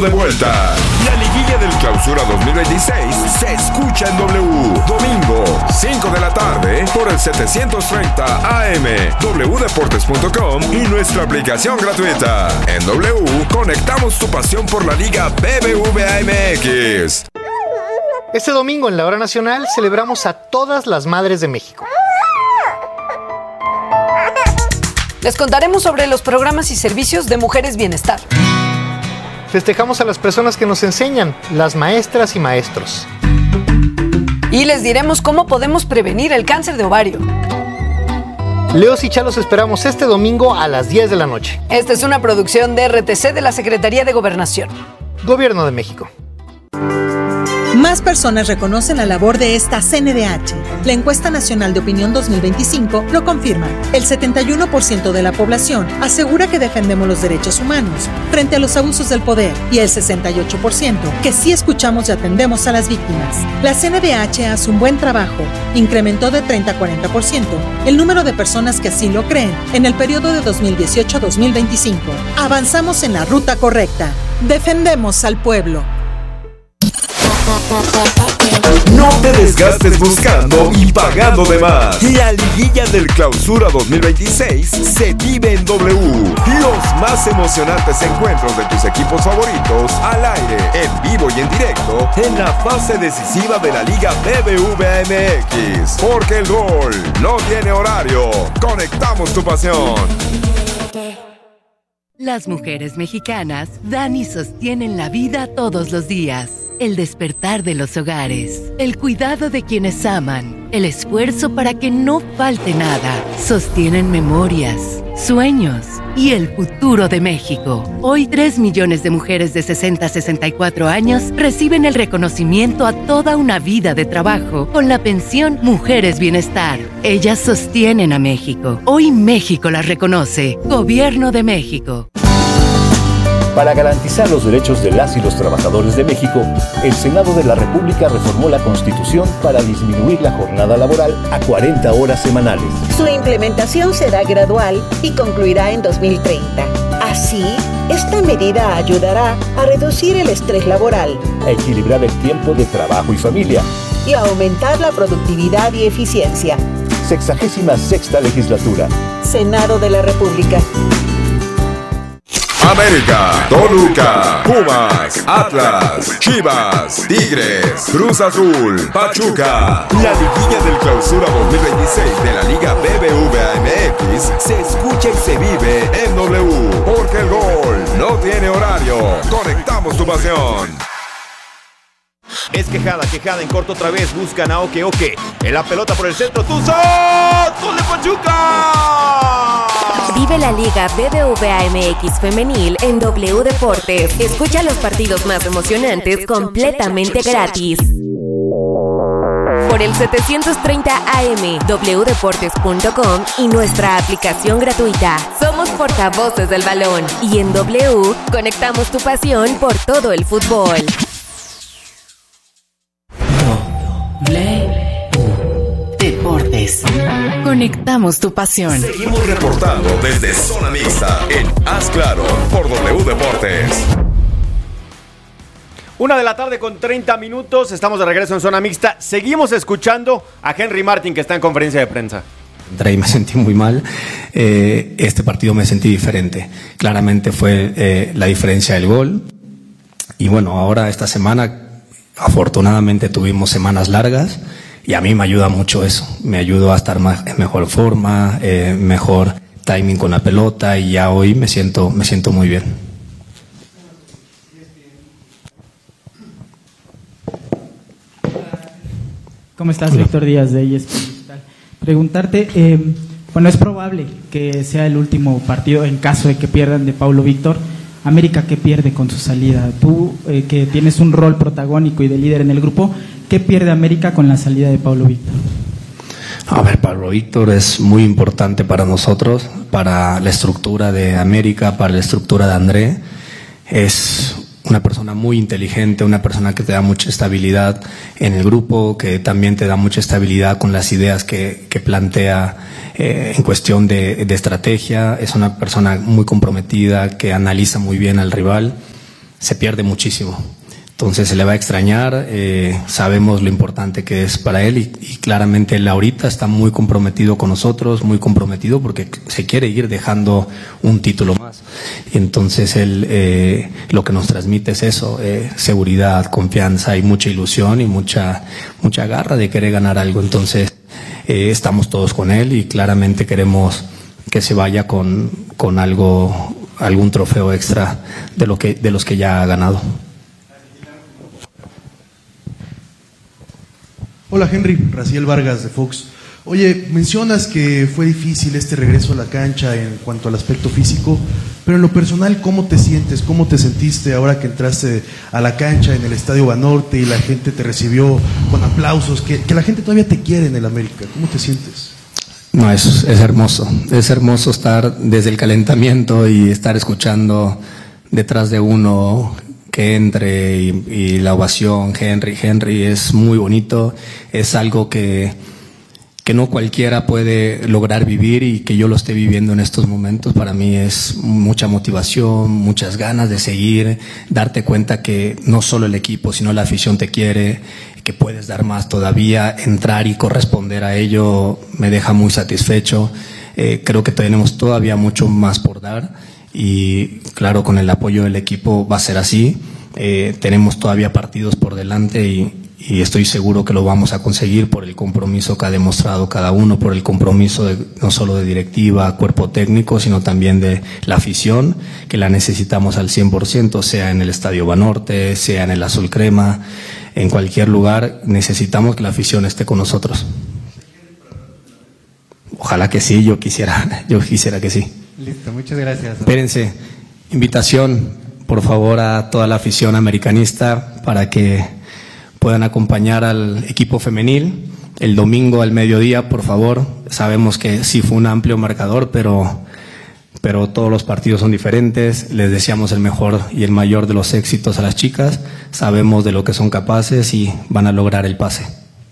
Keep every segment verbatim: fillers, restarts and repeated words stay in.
de vuelta. La liguilla del Clausura dos mil veintiséis se escucha en W. Domingo, cinco de la tarde, por el setecientos treinta A M, doble u deportes punto com y nuestra aplicación gratuita. En W, conectamos tu pasión por la Liga B B V A M X. Este domingo en la Hora Nacional celebramos a todas las madres de México. Les contaremos sobre los programas y servicios de Mujeres Bienestar. Festejamos a las personas que nos enseñan, las maestras y maestros. Y les diremos cómo podemos prevenir el cáncer de ovario. Leos y Chalos esperamos este domingo a las diez de la noche. Esta es una producción de R T C de la Secretaría de Gobernación. Gobierno de México. Más personas reconocen la labor de esta C N D H. La encuesta nacional de opinión dos mil veinticinco lo confirma. El setenta y uno por ciento de la población asegura que defendemos los derechos humanos frente a los abusos del poder y el sesenta y ocho por ciento que sí escuchamos y atendemos a las víctimas. La C N D H hace un buen trabajo. Incrementó de treinta a cuarenta por ciento el número de personas que así lo creen en el periodo de dos mil dieciocho a dos mil veinticinco. Avanzamos en la ruta correcta. Defendemos al pueblo. No te desgastes buscando y pagando de más. La liguilla del Clausura dos mil veintiséis se vive en W. Los más emocionantes encuentros de tus equipos favoritos al aire, en vivo y en directo, en la fase decisiva de la Liga B B V A M X. Porque el gol no tiene horario. Conectamos tu pasión. Las mujeres mexicanas dan y sostienen la vida todos los días. El despertar de los hogares, el cuidado de quienes aman, el esfuerzo para que no falte nada. Sostienen memorias, sueños y el futuro de México. Hoy tres millones de mujeres de sesenta a sesenta y cuatro años reciben el reconocimiento a toda una vida de trabajo con la pensión Mujeres Bienestar. Ellas sostienen a México. Hoy México las reconoce. Gobierno de México. Para garantizar los derechos de las y los trabajadores de México, el Senado de la República reformó la Constitución para disminuir la jornada laboral a cuarenta horas semanales. Su implementación será gradual y concluirá en dos mil treinta. Así, esta medida ayudará a reducir el estrés laboral, a equilibrar el tiempo de trabajo y familia y a aumentar la productividad y eficiencia. Sexagésima sexta legislatura. Senado de la República. América, Toluca, Pumas, Atlas, Chivas, Tigres, Cruz Azul, Pachuca. La liguilla del Clausura dos mil veintiséis de la Liga B B V A M X se escucha y se vive en W. Porque el gol no tiene horario. Conectamos tu pasión. Es quejada, quejada en corto otra vez. Buscan a Oke Oke. En la pelota por el centro. ¡Tuzos! ¡Gol de Pachuca! Vive la Liga B B V A M X Femenil en W Deportes. Escucha los partidos más emocionantes completamente gratis. Por el setecientos treinta A M, doble u deportes punto com y nuestra aplicación gratuita. Somos portavoces del balón. Y en W, conectamos tu pasión por todo el fútbol. Deportes. Conectamos tu pasión. Seguimos reportando desde Zona Mixta en Haz Claro por W Deportes. Una de la tarde con treinta minutos. Estamos de regreso en Zona Mixta. Seguimos escuchando a Henry Martin, que está en conferencia de prensa. Entré y me sentí muy mal. Eh, este partido me sentí diferente. Claramente fue eh, la diferencia del gol. Y bueno, ahora esta semana, afortunadamente tuvimos semanas largas. Y a mí me ayuda mucho eso, me ayuda a estar más, en mejor forma, eh, mejor timing con la pelota y ya hoy me siento, me siento muy bien. ¿Cómo estás, Hola. Víctor Díaz de E S P N Digital? Preguntarte, eh, bueno, es probable que sea el último partido en caso de que pierdan de Paulo Víctor. América, ¿qué pierde con su salida? Tú, eh, que tienes un rol protagónico y de líder en el grupo, ¿qué pierde América con la salida de Paulo Víctor? A ver, Paulo Víctor es muy importante para nosotros, para la estructura de América, para la estructura de André. Es una persona muy inteligente, una persona que te da mucha estabilidad en el grupo, que también te da mucha estabilidad con las ideas que, que plantea eh, en cuestión de, de estrategia. Es una persona muy comprometida, que analiza muy bien al rival. se pierde muchísimo. Entonces se le va a extrañar, eh, sabemos lo importante que es para él y, y claramente él ahorita está muy comprometido con nosotros, muy comprometido porque se quiere ir dejando un título más. Y entonces él eh, lo que nos transmite es eso, eh, seguridad, confianza y mucha ilusión y mucha, mucha garra de querer ganar algo. Entonces eh, estamos todos con él y claramente queremos que se vaya con, con algo, algún trofeo extra de lo que, de los que ya ha ganado. Hola Henry, Raciel Vargas de Fox. Oye, mencionas que fue difícil este regreso a la cancha en cuanto al aspecto físico, pero en lo personal, ¿cómo te sientes? ¿Cómo te sentiste ahora que entraste a la cancha en el Estadio Banorte y la gente te recibió con aplausos? Que, que la gente todavía te quiere en el América. ¿Cómo te sientes? No, es, es hermoso. Es hermoso estar desde el calentamiento y estar escuchando detrás de uno que entre y, y la ovación, Henry, Henry, es muy bonito, es algo que, que no cualquiera puede lograr vivir y que yo lo esté viviendo en estos momentos, para mí es mucha motivación, muchas ganas de seguir, darte cuenta que no solo el equipo, sino la afición te quiere, que puedes dar más todavía, entrar y corresponder a ello me deja muy satisfecho, eh, creo que tenemos todavía mucho más por dar. Y claro, con el apoyo del equipo va a ser así. Eh, tenemos todavía partidos por delante y, y estoy seguro que lo vamos a conseguir por el compromiso que ha demostrado cada uno, por el compromiso de, no solo de directiva, cuerpo técnico, sino también de la afición, que la necesitamos al cien por ciento, sea en el Estadio Banorte, sea en el Azul Crema, en cualquier lugar, necesitamos que la afición esté con nosotros. Ojalá que sí, yo quisiera, yo quisiera que sí. Listo, muchas gracias. Espérense, invitación por favor a toda la afición americanista para que puedan acompañar al equipo femenil el domingo al mediodía, por favor. Sabemos que sí fue un amplio marcador, pero, pero todos los partidos son diferentes. Les deseamos el mejor y el mayor de los éxitos a las chicas. Sabemos de lo que son capaces y van a lograr el pase.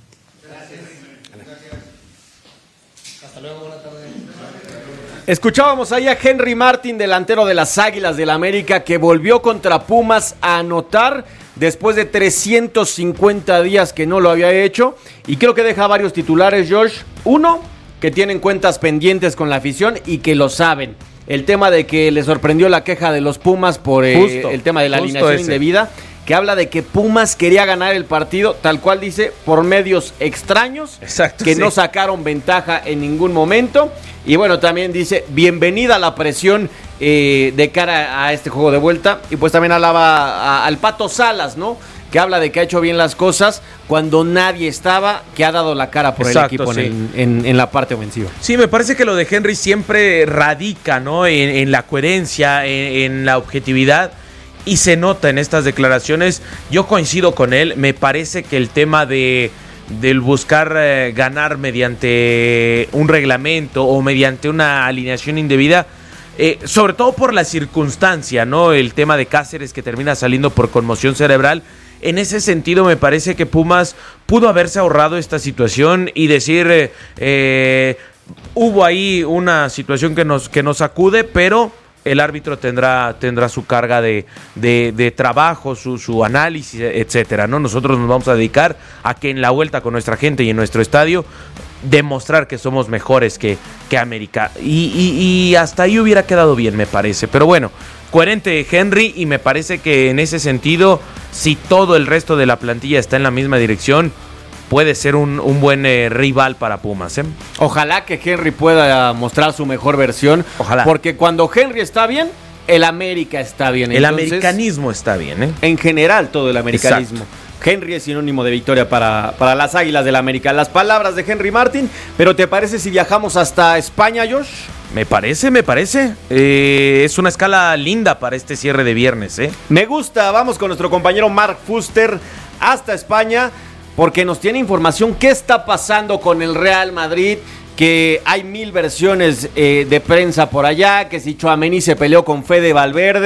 Escuchábamos ahí a Henry Martin, delantero de las Águilas del América, que volvió contra Pumas a anotar después de trescientos cincuenta días que no lo había hecho. Y creo que deja varios titulares, Josh. Uno, que tienen cuentas pendientes con la afición y que lo saben. El tema de que le sorprendió la queja de los Pumas por eh, justo, el tema de la alineación ese. indebida, que habla de que Pumas quería ganar el partido, tal cual dice, por medios extraños, Exacto, que sí. no sacaron ventaja en ningún momento. Y bueno, también dice, bienvenida a la presión eh, de cara a este juego de vuelta. Y pues también alaba a, al Pato Salas, ¿no? Que habla de que ha hecho bien las cosas cuando nadie estaba, que ha dado la cara por Exacto, el equipo sí. en, en, en la parte ofensiva. Sí, me parece que lo de Henry siempre radica, ¿no? En, en la coherencia, en, en la objetividad. Y se nota en estas declaraciones. Yo coincido con él. Me parece que el tema de del buscar eh, ganar mediante un reglamento o mediante una alineación indebida, eh, sobre todo por la circunstancia, ¿no? El tema de Cáceres que termina saliendo por conmoción cerebral. En ese sentido me parece que Pumas pudo haberse ahorrado esta situación y decir eh, eh, hubo ahí una situación que nos, que nos sacude, pero el árbitro tendrá, tendrá su carga de, de, de trabajo, su, su análisis, etcétera, ¿no? Nosotros nos vamos a dedicar a que en la vuelta con nuestra gente y en nuestro estadio demostrar que somos mejores que, que América. Y, y, y hasta ahí hubiera quedado bien, me parece. Pero bueno, coherente Henry, y me parece que en ese sentido, si todo el resto de la plantilla está en la misma dirección, puede ser un, un buen eh, rival para Pumas, ¿eh? Ojalá que Henry pueda mostrar su mejor versión. Ojalá. Porque cuando Henry está bien, el América está bien. El Entonces, americanismo está bien, ¿eh? En general, todo el americanismo. Exacto. Henry es sinónimo de victoria para, para las Águilas del América. Las palabras de Henry Martin. Pero ¿te parece si viajamos hasta España, Josh? Me parece, me parece. Eh, es una escala linda para este cierre de viernes, ¿eh? Me gusta. Vamos con nuestro compañero Mark Fuster hasta España, porque nos tiene información qué está pasando con el Real Madrid, que hay mil versiones eh, de prensa por allá, que si Tchouaméni se peleó con Fede Valverde,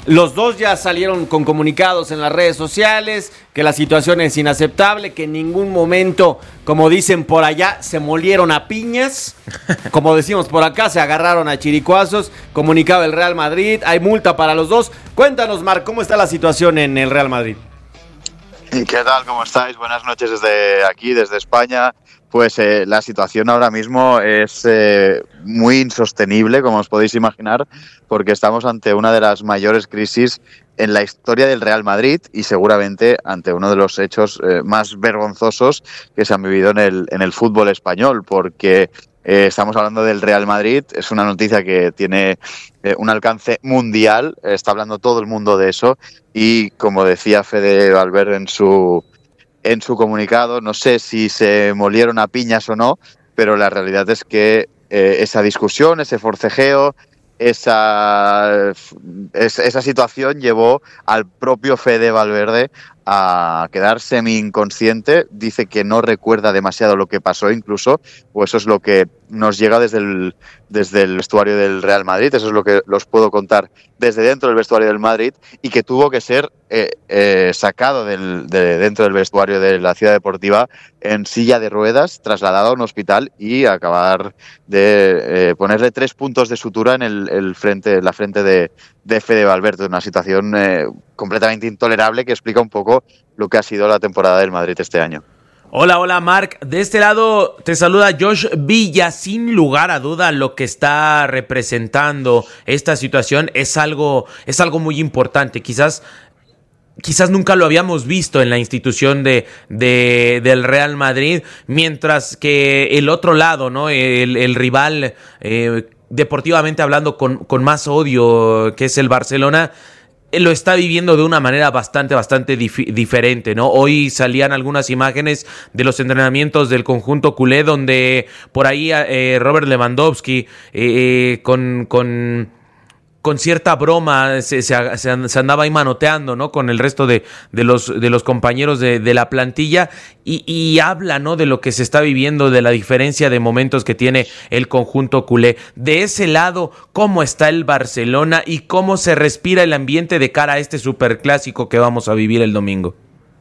Los dos ya salieron con comunicados en las redes sociales, que la situación es inaceptable, que en ningún momento, como dicen por allá, se molieron a piñas. Como decimos por acá, se agarraron a chiricuazos. Comunicado del Real Madrid, hay multa para los dos. Cuéntanos, Marc, ¿cómo está la situación en el Real Madrid? ¿Qué tal? ¿Cómo estáis? Buenas noches desde aquí, desde España. Pues eh, la situación ahora mismo es eh, muy insostenible, como os podéis imaginar, porque estamos ante una de las mayores crisis en la historia del Real Madrid y seguramente ante uno de los hechos eh, más vergonzosos que se han vivido en el, en el fútbol español, porque eh, estamos hablando del Real Madrid. Es una noticia que tiene eh, un alcance mundial, está hablando todo el mundo de eso y, como decía Fede Valverde en su... En su comunicado, no sé si se molieron a piñas o no, pero la realidad es que eh, esa discusión, ese forcejeo, esa, es, esa situación llevó al propio Fede Valverde a quedar semi-inconsciente. Dice que no recuerda demasiado lo que pasó incluso, o eso es lo que nos llega desde el, desde el vestuario del Real Madrid, eso es lo que los puedo contar desde dentro del vestuario del Madrid, y que tuvo que ser eh, eh, sacado del, de dentro del vestuario de la Ciudad Deportiva en silla de ruedas, trasladado a un hospital y acabar de eh, ponerle tres puntos de sutura en el, el frente, la frente de, de Fede Valverde. Una situación eh, completamente intolerable que explica un poco lo que ha sido la temporada del Madrid este año. Hola, hola Marc, de este lado te saluda Josh Villa. Sin lugar a duda, lo que está representando esta situación es algo, es algo muy importante. Quizás, quizás nunca lo habíamos visto en la institución de, de del Real Madrid, mientras que el otro lado, ¿no? El, el rival, eh, deportivamente hablando, con, con más odio, que es el Barcelona, lo está viviendo de una manera bastante, bastante dif- diferente, ¿no? Hoy salían algunas imágenes de los entrenamientos del conjunto culé, donde por ahí eh, Robert Lewandowski eh, con... con con cierta broma se, se, se andaba ahí manoteando, ¿no? Con el resto de, de los de los compañeros de, de la plantilla y, y habla, ¿no? De lo que se está viviendo, de la diferencia de momentos que tiene el conjunto culé. De ese lado, ¿cómo está el Barcelona y cómo se respira el ambiente de cara a este superclásico que vamos a vivir el domingo?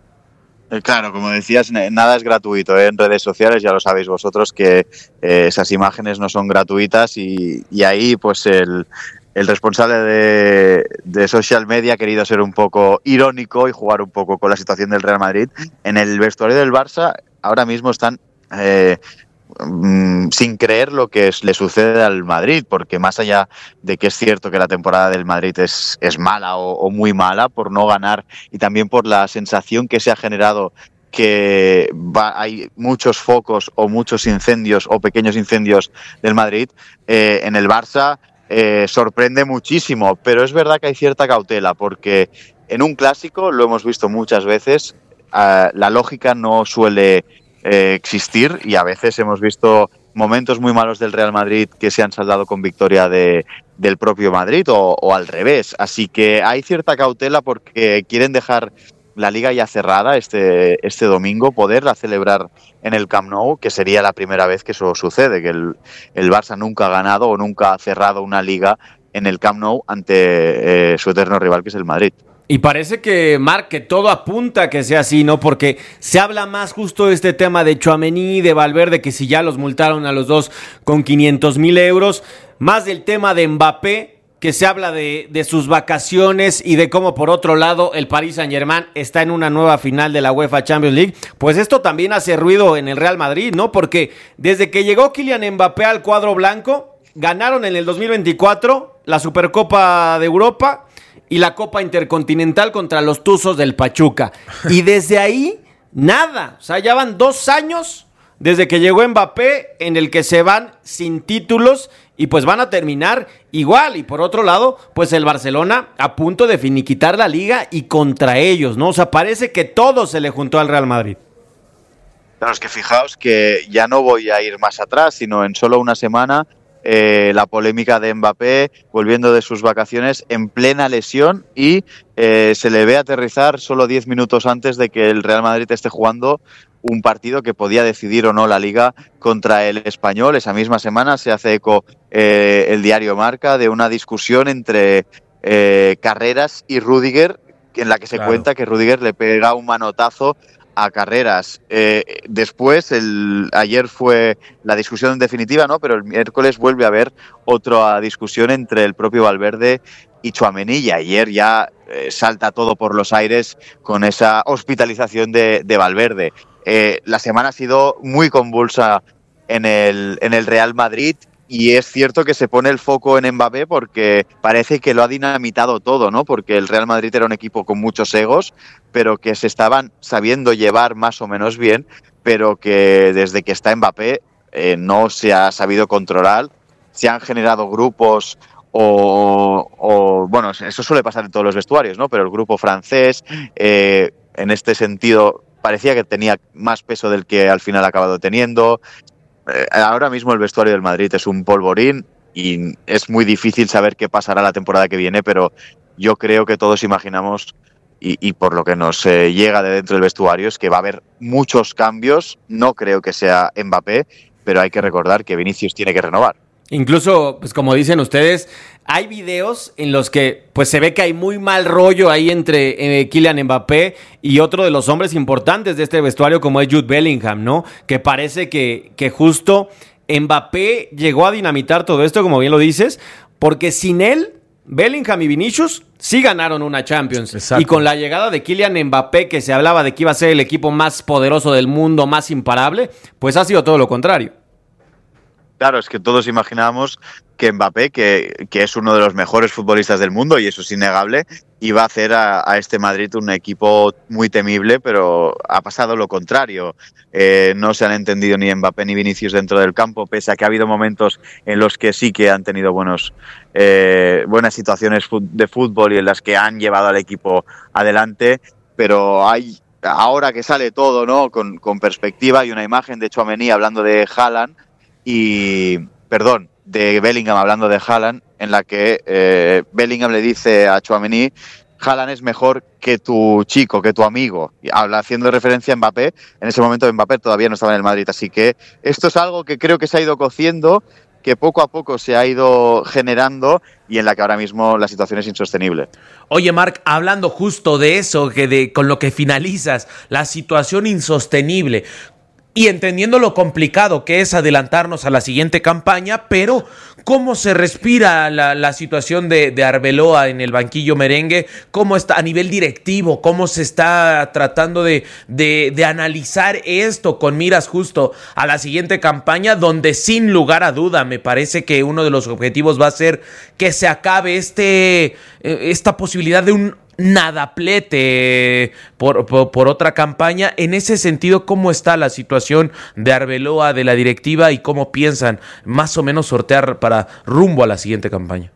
Claro, como decías, nada es gratuito, ¿eh? En redes sociales ya lo sabéis vosotros que eh, esas imágenes no son gratuitas y, y ahí pues el... El responsable de, de social media ha querido ser un poco irónico y jugar un poco con la situación del Real Madrid. En el vestuario del Barça ahora mismo están eh, mm, sin creer lo que es, le sucede al Madrid, porque más allá de que es cierto que la temporada del Madrid es, es mala o, o muy mala por no ganar y también por la sensación que se ha generado que va, hay muchos focos o muchos incendios o pequeños incendios del Madrid, eh, en el Barça Eh, sorprende muchísimo, pero es verdad que hay cierta cautela, porque en un clásico, lo hemos visto muchas veces, eh, la lógica no suele eh, existir y a veces hemos visto momentos muy malos del Real Madrid que se han saldado con victoria de, del propio Madrid o, o al revés. Así que hay cierta cautela porque quieren dejar la liga ya cerrada este, este domingo, poderla celebrar en el Camp Nou, que sería la primera vez que eso sucede, que el, el Barça nunca ha ganado o nunca ha cerrado una liga en el Camp Nou ante eh, su eterno rival, que es el Madrid. Y parece que, Marc, que todo apunta a que sea así, ¿no? Porque se habla más justo de este tema de Tchouaméni, de Valverde, que si ya los multaron a los dos con quinientos mil euros, más del tema de Mbappé, que se habla de, de sus vacaciones y de cómo, por otro lado, el Paris Saint-Germain está en una nueva final de la UEFA Champions League. Pues esto también hace ruido en el Real Madrid, ¿no? Porque desde que llegó Kylian Mbappé al cuadro blanco, ganaron en el dos mil veinticuatro la Supercopa de Europa y la Copa Intercontinental contra los Tuzos del Pachuca. Y desde ahí, nada. O sea, ya van dos años desde que llegó Mbappé en el que se van sin títulos y pues van a terminar igual. Y por otro lado, pues el Barcelona a punto de finiquitar la liga y contra ellos, ¿no? O sea, parece que todo se le juntó al Real Madrid. Claro, es que fijaos que ya no voy a ir más atrás, sino en solo una semana eh, la polémica de Mbappé volviendo de sus vacaciones en plena lesión y eh, se le ve aterrizar solo diez minutos antes de que el Real Madrid esté jugando un partido que podía decidir o no la Liga contra el Español. Esa misma semana se hace eco eh, el diario Marca de una discusión entre eh, Carreras y Rüdiger, en la que se Claro. cuenta que Rüdiger le pega un manotazo a Carreras. Eh, después, el, ayer fue la discusión definitiva, ¿no? Pero el miércoles vuelve a haber otra discusión entre el propio Valverde y Tchouaméni, y ayer ya eh, salta todo por los aires con esa hospitalización de, de Valverde. Eh, la semana ha sido muy convulsa en el, en el Real Madrid, y es cierto que se pone el foco en Mbappé porque parece que lo ha dinamitado todo, ¿no? Porque el Real Madrid era un equipo con muchos egos, pero que se estaban sabiendo llevar más o menos bien, pero que desde que está Mbappé eh, no se ha sabido controlar. Se han generado grupos o, o, bueno, eso suele pasar en todos los vestuarios, ¿no? Pero el grupo francés, eh, en este sentido, parecía que tenía más peso del que al final ha acabado teniendo. Eh, ahora mismo el vestuario del Madrid es un polvorín y es muy difícil saber qué pasará la temporada que viene, pero yo creo que todos imaginamos, y, y por lo que nos eh, llega de dentro del vestuario, es que va a haber muchos cambios. No creo que sea Mbappé, pero hay que recordar que Vinicius tiene que renovar. Incluso, pues como dicen ustedes, hay videos en los que pues se ve que hay muy mal rollo ahí entre eh, Kylian Mbappé y otro de los hombres importantes de este vestuario, como es Jude Bellingham, ¿no? Que parece que, que justo Mbappé llegó a dinamitar todo esto, como bien lo dices, porque sin él, Bellingham y Vinicius sí ganaron una Champions. Exacto. Y con la llegada de Kylian Mbappé, que se hablaba de que iba a ser el equipo más poderoso del mundo, más imparable, pues ha sido todo lo contrario. Claro, es que todos imaginábamos que Mbappé, que, que es uno de los mejores futbolistas del mundo, y eso es innegable, iba a hacer a, a este Madrid un equipo muy temible, pero ha pasado lo contrario. Eh, no se han entendido ni Mbappé ni Vinicius dentro del campo, pese a que ha habido momentos en los que sí que han tenido buenos, eh, buenas situaciones de fútbol y en las que han llevado al equipo adelante, pero hay... Ahora que sale todo, ¿no? Con, con perspectiva, y una imagen de Tchouaméni hablando de Haaland, y, perdón, de Bellingham hablando de Haaland, en la que eh, Bellingham le dice a Tchouaméni: Haaland es mejor que tu chico, que tu amigo. Y habla haciendo referencia a Mbappé. En ese momento Mbappé todavía no estaba en el Madrid, así que esto es algo que creo que se ha ido cociendo, que poco a poco se ha ido generando y en la que ahora mismo la situación es insostenible. Oye, Marc, hablando justo de eso, que de, con lo que finalizas, la situación insostenible, y entendiendo lo complicado que es adelantarnos a la siguiente campaña, pero ¿cómo se respira la, la situación de, de Arbeloa en el banquillo merengue? ¿Cómo está a nivel directivo? ¿Cómo se está tratando de, de, de analizar esto con miras justo a la siguiente campaña, donde sin lugar a duda me parece que uno de los objetivos va a ser que se acabe este, esta posibilidad de un nadaplete por, por, por otra campaña? En ese sentido, ¿cómo está la situación de Arbeloa, de la directiva, y cómo piensan más o menos sortear para rumbo a la siguiente campaña?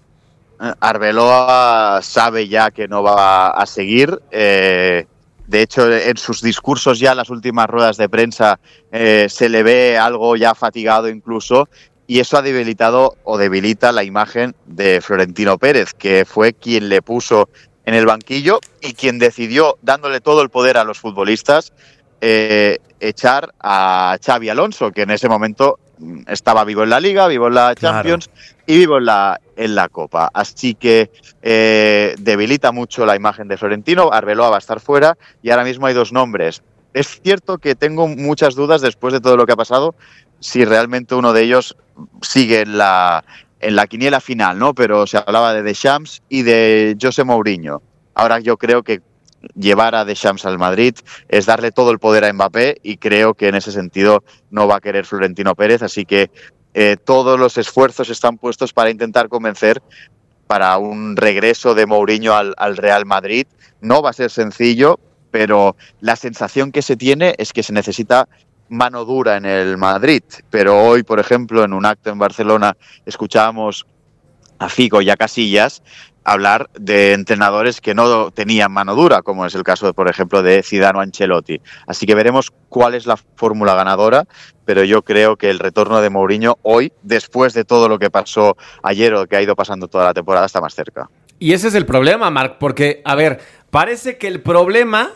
Arbeloa sabe ya que no va a seguir. Eh, de hecho, en sus discursos ya, las últimas ruedas de prensa, eh, se le ve algo ya fatigado incluso, y eso ha debilitado o debilita la imagen de Florentino Pérez, que fue quien le puso en el banquillo y quien decidió, dándole todo el poder a los futbolistas, eh, echar a Xabi Alonso, que en ese momento estaba vivo en la Liga, vivo en la Champions, claro, y vivo en la, en la Copa. Así que eh, debilita mucho la imagen de Florentino. Arbeloa va a estar fuera y ahora mismo hay dos nombres. Es cierto que tengo muchas dudas después de todo lo que ha pasado, si realmente uno de ellos sigue en la... en la quiniela final, ¿no? Pero se hablaba de Deschamps y de José Mourinho. Ahora yo creo que llevar a Deschamps al Madrid es darle todo el poder a Mbappé, y creo que en ese sentido no va a querer Florentino Pérez, así que eh, todos los esfuerzos están puestos para intentar convencer para un regreso de Mourinho al, al Real Madrid. No va a ser sencillo, pero la sensación que se tiene es que se necesita mano dura en el Madrid. Pero hoy, por ejemplo, en un acto en Barcelona, escuchábamos a Figo y a Casillas hablar de entrenadores que no tenían mano dura, como es el caso, por ejemplo, de Zidane o Ancelotti. Así que veremos cuál es la fórmula ganadora, pero yo creo que el retorno de Mourinho hoy, después de todo lo que pasó ayer o que ha ido pasando toda la temporada, está más cerca. Y ese es el problema, Marc, porque, a ver, parece que el problema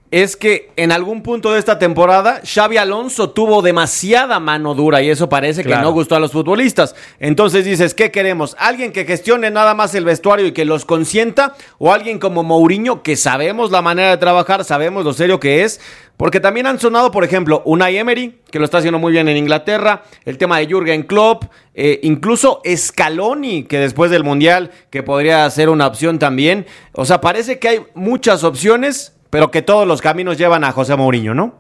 es que en algún punto de esta temporada Xabi Alonso tuvo demasiada mano dura y eso parece claro. que no gustó a los futbolistas. Entonces dices, ¿qué queremos? ¿Alguien que gestione nada más el vestuario y que los consienta? ¿O alguien como Mourinho, que sabemos la manera de trabajar, sabemos lo serio que es? Porque también han sonado, por ejemplo, Unai Emery, que lo está haciendo muy bien en Inglaterra, el tema de Jürgen Klopp, eh, incluso Scaloni, que después del Mundial, que podría ser una opción también. O sea, parece que hay muchas opciones, pero que todos los caminos llevan a José Mourinho, ¿no?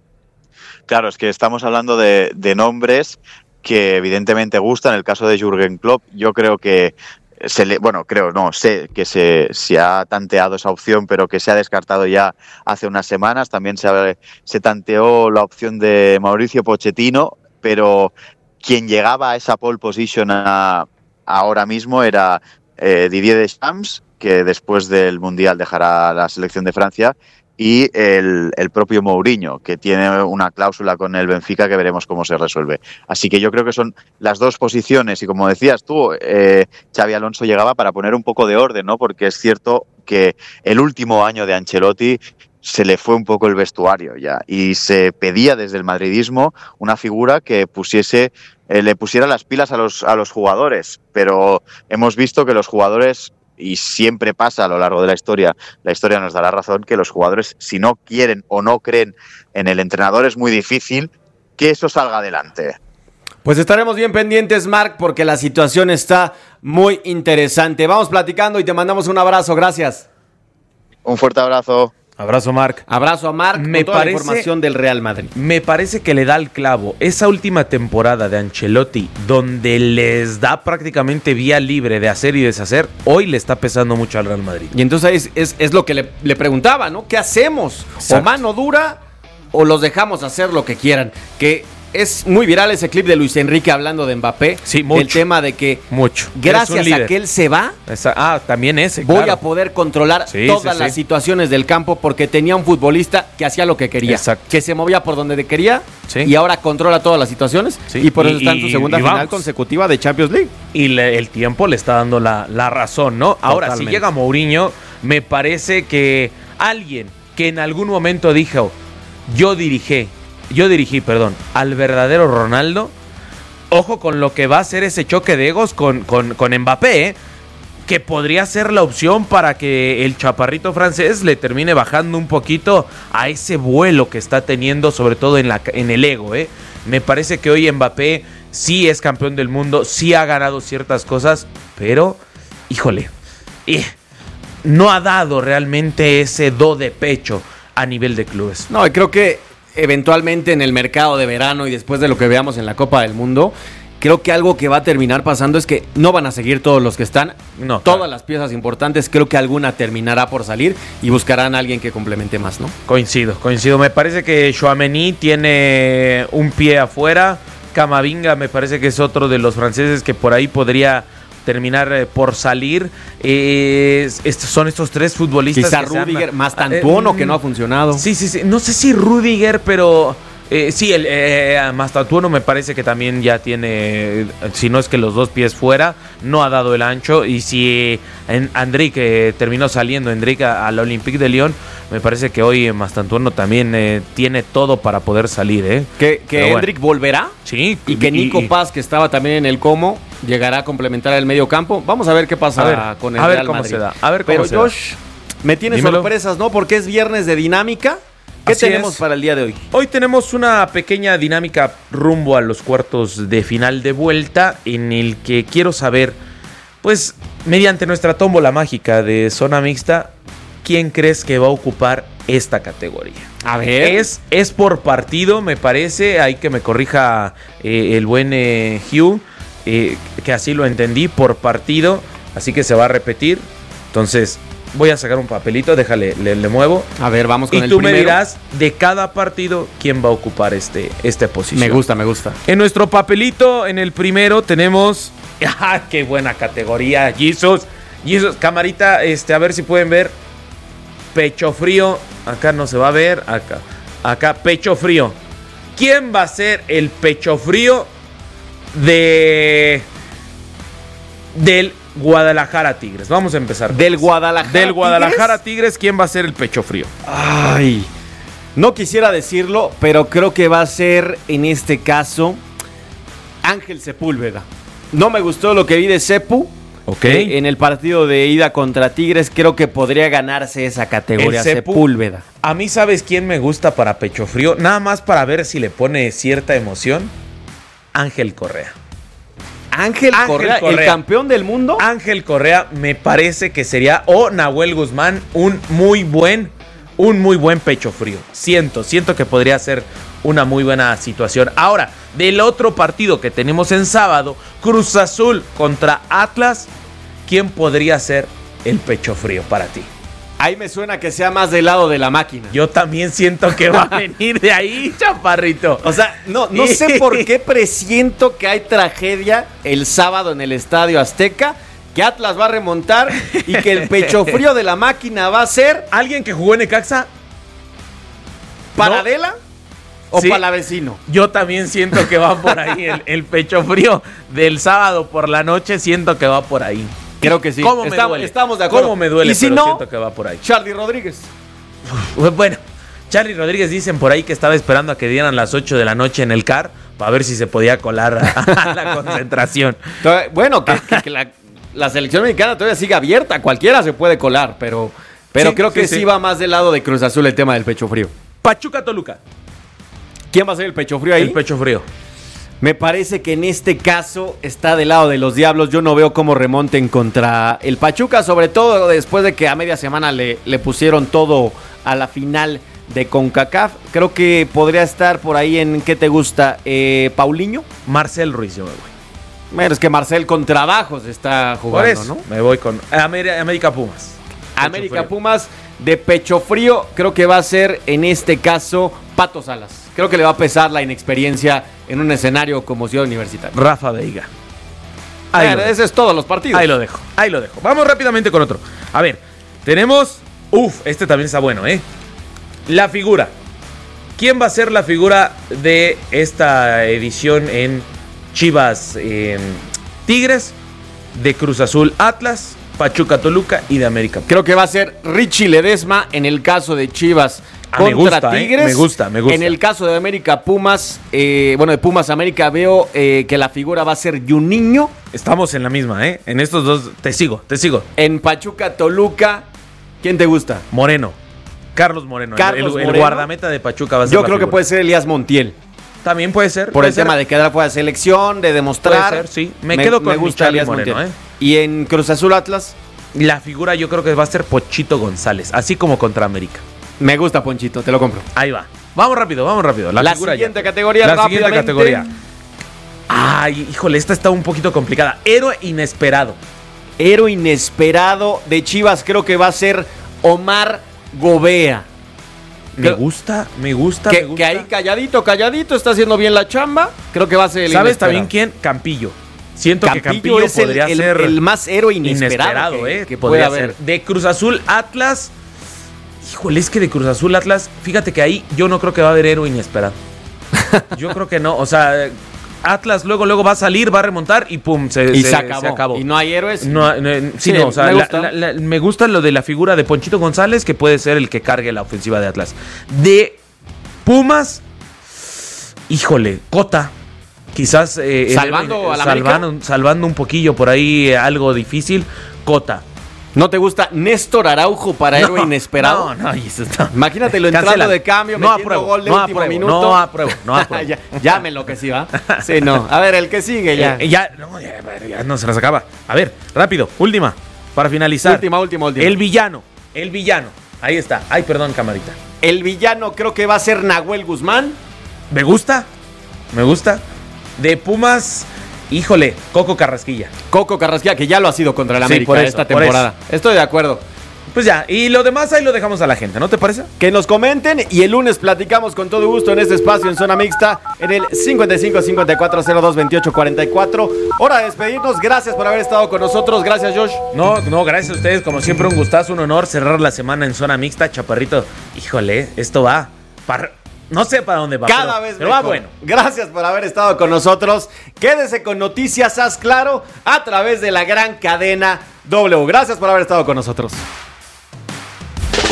Claro, es que estamos hablando de, de nombres que evidentemente gustan. En el caso de Jürgen Klopp, yo creo que se le, bueno, creo, no, sé que se, se ha tanteado esa opción, pero que se ha descartado ya hace unas semanas. También se, se tanteó la opción de Mauricio Pochettino, pero quien llegaba a esa pole position a, ahora mismo era eh, Didier Deschamps, que después del Mundial dejará la selección de Francia, y el, el propio Mourinho, que tiene una cláusula con el Benfica que veremos cómo se resuelve. Así que yo creo que son las dos posiciones, y como decías tú, eh, Xabi Alonso llegaba para poner un poco de orden, ¿no? Porque es cierto que el último año de Ancelotti se le fue un poco el vestuario ya, y se pedía desde el madridismo una figura que pusiese, eh, le pusiera las pilas a los, a los jugadores, pero hemos visto que los jugadores, y siempre pasa a lo largo de la historia, la historia nos dará razón, que los jugadores, si no quieren o no creen en el entrenador, es muy difícil que eso salga adelante. Pues estaremos bien pendientes, Marc, porque la situación está muy interesante. Vamos platicando y te mandamos un abrazo. Gracias. Un fuerte abrazo. Abrazo, Marc. Abrazo a Marc me con toda parece, la información del Real Madrid. Me parece que le da el clavo. Esa última temporada de Ancelotti, donde les da prácticamente vía libre de hacer y deshacer, hoy le está pesando mucho al Real Madrid. Y entonces es, es, es lo que le, le preguntaba, ¿no? ¿Qué hacemos? Exacto. ¿O mano dura o los dejamos hacer lo que quieran? Que es muy viral ese clip de Luis Enrique hablando de Mbappé. Sí, mucho. El tema de que mucho. gracias a que él se va, Esa, ah, también ese, voy claro. a poder controlar sí, todas sí, las sí. situaciones del campo, porque tenía un futbolista que hacía lo que quería. Exacto. Que se movía por donde quería sí. y ahora controla todas las situaciones. Sí. Y por eso y, está en su segunda y final vamos. consecutiva de Champions League. Y le, el tiempo le está dando la, la razón, ¿no? Ahora, Totalmente. si llega Mourinho, me parece que alguien que en algún momento dijo, yo dirigí, yo dirigí, perdón, al verdadero Ronaldo, ojo con lo que va a hacer ese choque de egos con, con, con Mbappé, ¿eh? Que podría ser la opción para que el chaparrito francés le termine bajando un poquito a ese vuelo que está teniendo, sobre todo en, la, en el ego, ¿eh? Me parece que hoy Mbappé sí es campeón del mundo, sí ha ganado ciertas cosas, pero, híjole, eh, no ha dado realmente ese do de pecho a nivel de clubes. No, y creo que eventualmente en el mercado de verano y después de lo que veamos en la Copa del Mundo, creo que algo que va a terminar pasando es que no van a seguir todos los que están. No, todas claro. las piezas importantes, creo que alguna terminará por salir y buscarán a alguien que complemente más, ¿no? Coincido, coincido. Me parece que Tchouaméni tiene un pie afuera. Camavinga me parece que es otro de los franceses que por ahí podría terminar eh, por salir. Eh, estos son estos tres futbolistas. Quizá que Rudiger, han, más Tantuono, eh, que no ha funcionado. Sí, sí, sí. No sé si Rudiger, pero eh, sí, el eh, más Tantuono me parece que también ya tiene, si no es que los dos pies fuera, no ha dado el ancho. Y si en Endrick terminó saliendo, Endrick al Olympique de Lyon, me parece que hoy Mastantuono también eh, tiene todo para poder salir, ¿eh? Que, que Endrick bueno. volverá. Sí. Y que Nico y, Paz, que estaba también en el Como, llegará a complementar el medio campo. Vamos a ver qué pasa ver, con el a ver Real cómo Madrid. Se da. A ver cómo Pero se Josh, da. me tiene Dímelo. sorpresas, ¿no? Porque es viernes de dinámica. ¿Qué Así tenemos es. para el día de hoy? Hoy tenemos una pequeña dinámica rumbo a los cuartos de final de vuelta, en el que quiero saber, pues, mediante nuestra tómbola mágica de zona mixta, ¿quién crees que va a ocupar esta categoría? A ver. Es, es por partido, me parece. Hay que me corrija eh, el buen eh, Hugh, eh, que así lo entendí, por partido. Así que se va a repetir. Entonces, voy a sacar un papelito, déjale, le, le muevo. A ver, vamos con y el tú primero. me dirás de cada partido quién va a ocupar este, esta posición. Me gusta, me gusta. En nuestro papelito, en el primero, tenemos... ¡Ah, qué buena categoría! Jesus, Jesus, camarita, este, a ver si pueden ver. Pecho frío. Acá no se va a ver. Acá, acá, pecho frío. ¿Quién va a ser el pecho frío de... del Guadalajara Tigres? Vamos a empezar. ¿Del Guadalajara Del Guadalajara Tigres? Tigres, ¿quién va a ser el pecho frío? Ay, No quisiera decirlo, pero creo que va a ser en este caso Ángel Sepúlveda. No me gustó lo que vi de Sepu. Ok. Eh, en el partido de ida contra Tigres, creo que podría ganarse esa categoría. El Sepu, Sepúlveda. A mí, ¿sabes quién me gusta para pecho frío? Nada más para ver si le pone cierta emoción. Ángel Correa. Ángel, Ángel Correa, Correa, el campeón del mundo. Ángel Correa me parece que sería, o Nahuel Guzmán, un muy buen, un muy buen pecho frío. Siento, siento que podría ser una muy buena situación. Ahora, del otro partido que tenemos en sábado, Cruz Azul contra Atlas, ¿quién podría ser el pecho frío para ti? Ahí me suena que sea más del lado de la máquina. Yo también siento que va a venir de ahí, chaparrito. O sea, no, no sé por qué presiento que hay tragedia el sábado en el Estadio Azteca, que Atlas va a remontar y que el pecho frío de la máquina va a ser... ¿Alguien que jugó en Necaxa? ¿Paradela? ¿No? ¿O sí, Palavecino? Yo también siento que va por ahí. El, el pecho frío del sábado por la noche, siento que va por ahí. Creo que sí. ¿Cómo me estamos, duele? estamos de acuerdo. ¿Cómo me duele? Y si pero no, siento que va por ahí. Charly Rodríguez. Bueno, Charly Rodríguez dicen por ahí que estaba esperando a que dieran las ocho de la noche en el C A R para ver si se podía colar a, a la concentración. Bueno, que, que, que la, la selección mexicana todavía sigue abierta. Cualquiera se puede colar, pero, pero sí, creo que sí, sí, sí va más del lado de Cruz Azul el tema del pecho frío. Pachuca Toluca. ¿Quién va a ser el pecho frío ahí? El pecho frío. Me parece que en este caso está del lado de los Diablos. Yo no veo cómo remonten contra el Pachuca, sobre todo después de que a media semana le, le pusieron todo a la final de CONCACAF. Creo que podría estar por ahí en, ¿qué te gusta? Eh, ¿Paulinho? Marcel Ruiz, yo me voy. Bueno, es que Marcel con trabajos está jugando, por eso, ¿no? Me voy con América Pumas. América Pumas de pecho frío, creo que va a ser en este caso Pato Salas. Creo que le va a pesar la inexperiencia en un escenario como Ciudad Universitaria. Rafa Veiga. Ahí bueno, ese es todos los partidos. Ahí lo dejo, ahí lo dejo. Vamos rápidamente con otro. A ver, tenemos... Uf, este también está bueno, ¿eh? La figura. ¿Quién va a ser la figura de esta edición en Chivas eh, Tigres, de Cruz Azul Atlas, Pachuca Toluca y de América? Creo que va a ser Richie Ledesma en el caso de Chivas ah, contra me gusta, Tigres. Eh, me gusta, me gusta. En el caso de América Pumas, eh, bueno, de Pumas América veo eh, que la figura va a ser Juninho. Estamos en la misma, ¿eh? En estos dos, te sigo, te sigo. En Pachuca Toluca, ¿quién te gusta? Moreno. Carlos Moreno. Carlos el, el, Moreno. el guardameta de Pachuca va a ser Yo la creo figura. que puede ser Elías Montiel. También puede ser. Por puede el ser. tema de quedar fuera de selección, de demostrar. Puede ser, sí. Me, me quedo con me gusta Elías Moreno, Montiel. ¿eh? Y en Cruz Azul Atlas, la figura yo creo que va a ser Pochito González, así como contra América. Me gusta Ponchito, te lo compro. Ahí va. Vamos rápido, vamos rápido. La, la figura siguiente ya. categoría, La rápidamente. siguiente categoría. Ay, híjole, esta está un poquito complicada. Héroe inesperado. Héroe inesperado de Chivas, creo que va a ser Omar Gobea. Me creo, gusta, me gusta, que, me gusta. Que ahí calladito, calladito, está haciendo bien la chamba. Creo que va a ser el ¿Sabes inesperado. también quién? Campillo. Siento Campillo que Campillo es el, podría el, ser el más héroe inesperado, inesperado que, eh, que podría puede ser. haber. De Cruz Azul Atlas. Híjole, es que de Cruz Azul Atlas, fíjate que ahí yo no creo que va a haber héroe inesperado. Yo creo que no, o sea, Atlas luego luego va a salir, va a remontar y pum, se, y se, se, acabó. se acabó. Y no hay héroes. No, no, sí, sí, no, o sea, me la, gusta. La, la, me gusta lo de la figura de Ponchito González, que puede ser el que cargue la ofensiva de Atlas. De Pumas, híjole, Cota. Quizás eh, salvando, el, a la salvando, salvando un poquillo por ahí eh, algo difícil. Cota. ¿No te gusta Néstor Araujo para no, héroe inesperado? No, no, eso no. Imagínatelo entrando Cancela. de cambio, no metiendo apruebo, gol de no último apruebo, minuto. No apruebo, no apruebo. ya, ya me lo que sí va. Sí, no. A ver, el que sigue ya. Eh, ya, no, ya, ya no se nos acaba. A ver, rápido, última, para finalizar. Última, última, última. El villano, el villano. Ahí está. Ay, perdón, camarita. El villano creo que va a ser Nahuel Guzmán. Me gusta, me gusta. De Pumas, híjole, Coco Carrasquilla. Coco Carrasquilla, que ya lo ha sido contra el Sí, América por eso, esta por temporada. Estoy de acuerdo. Pues ya, y lo demás ahí lo dejamos a la gente, ¿no te parece? Que nos comenten y el lunes platicamos con todo gusto en este espacio en Zona Mixta en el cincuenta y cinco cincuenta y cuatro cero dos veintiocho cuarenta y cuatro. Hora de despedirnos, gracias por haber estado con nosotros, gracias Josh. No, no, gracias a ustedes, como siempre un gustazo, un honor cerrar la semana en Zona Mixta, Chaparrito. Híjole, esto va para... No sé para dónde va, Cada pero, vez pero mejor. va bueno. Gracias por haber estado con nosotros. Quédese con Noticias Haz Claro a través de la gran cadena W. Gracias por haber estado con nosotros.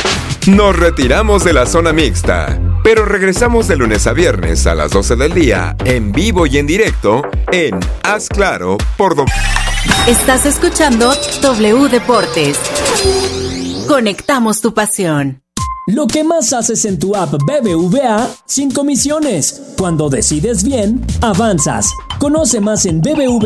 Nos retiramos de la zona mixta, pero regresamos de lunes a viernes a las doce del día, en vivo y en directo, en Haz Claro por Do... Estás escuchando W Deportes. Conectamos tu pasión. Lo que más haces en tu app B B V A sin comisiones. Cuando decides bien, avanzas. Conoce más en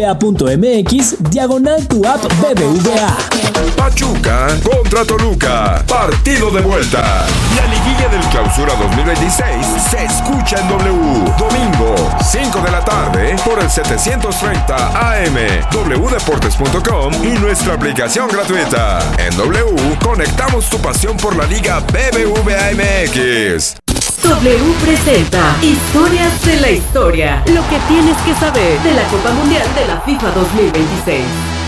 bbva.mx diagonal tu app B B V A. Pachuca contra Toluca. Partido de vuelta. La liguilla del Clausura dos mil veintiséis se escucha en W. Domingo, cinco de la tarde, por el setecientos treinta A M, w deportes punto com y nuestra aplicación gratuita. En W, conectamos tu pasión por la Liga B B V A M X. W presenta Historias de la Historia. Lo que tienes que saber de la Copa Mundial de la FIFA dos mil veintiséis.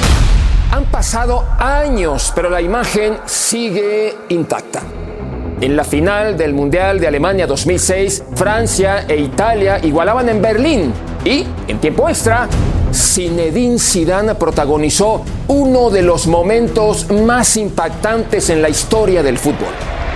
Han pasado años, pero la imagen sigue intacta. En la final del Mundial de Alemania dos mil seis, Francia e Italia igualaban en Berlín. Y, en tiempo extra, Zinedine Zidane protagonizó uno de los momentos más impactantes en la historia del fútbol.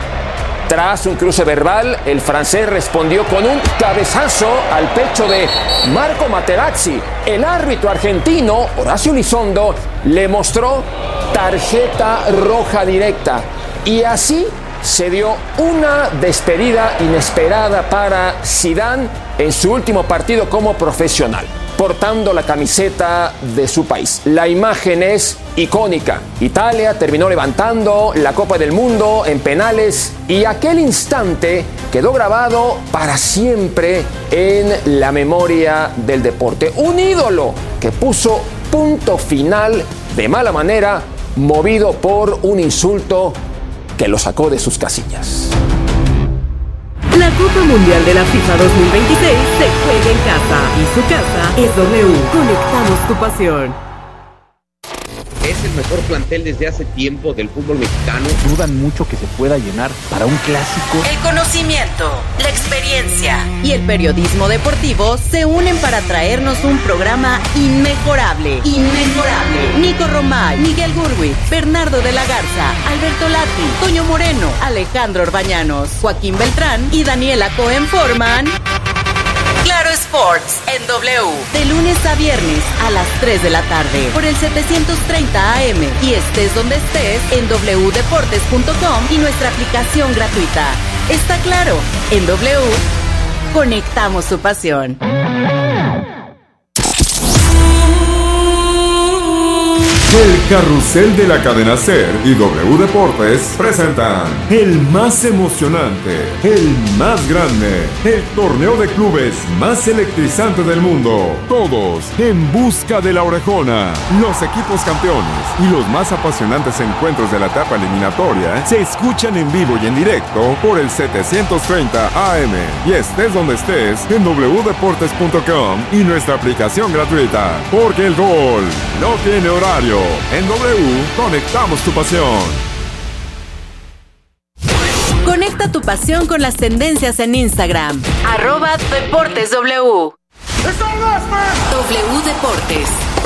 Tras un cruce verbal, el francés respondió con un cabezazo al pecho de Marco Materazzi. El árbitro argentino, Horacio Elizondo, le mostró tarjeta roja directa. Y así se dio una despedida inesperada para Zidane en su último partido como profesional, portando la camiseta de su país. La imagen es icónica. Italia terminó levantando la Copa del Mundo en penales y aquel instante quedó grabado para siempre en la memoria del deporte. Un ídolo que puso punto final de mala manera, movido por un insulto que lo sacó de sus casillas. La Copa Mundial de la FIFA dos mil veintiséis se juega en casa y su casa es W. Conectamos tu pasión. Es el mejor plantel desde hace tiempo del fútbol mexicano. Dudan mucho que se pueda llenar para un clásico. El conocimiento, la experiencia y el periodismo deportivo se unen para traernos un programa inmejorable. Inmejorable. Nico Romay, Miguel Gurwitz, Bernardo de la Garza, Alberto Lati, Toño Moreno, Alejandro Orbañanos, Joaquín Beltrán y Daniela Cohen forman Claro Sports en W. De lunes a viernes a las tres de la tarde por el setecientos treinta A M y estés donde estés en w deportes punto com y nuestra aplicación gratuita. Está claro, en W conectamos tu pasión. El carrusel de la cadena SER y W Deportes presentan el más emocionante, el más grande, el torneo de clubes más electrizante del mundo. Todos en busca de la orejona. Los equipos campeones y los más apasionantes encuentros de la etapa eliminatoria se escuchan en vivo y en directo por el setecientos treinta A M y estés donde estés en w deportes punto com y nuestra aplicación gratuita. Porque el gol no tiene horario. En W, conectamos tu pasión. Conecta tu pasión con las tendencias en Instagram. Arroba Deportes W. W Deportes.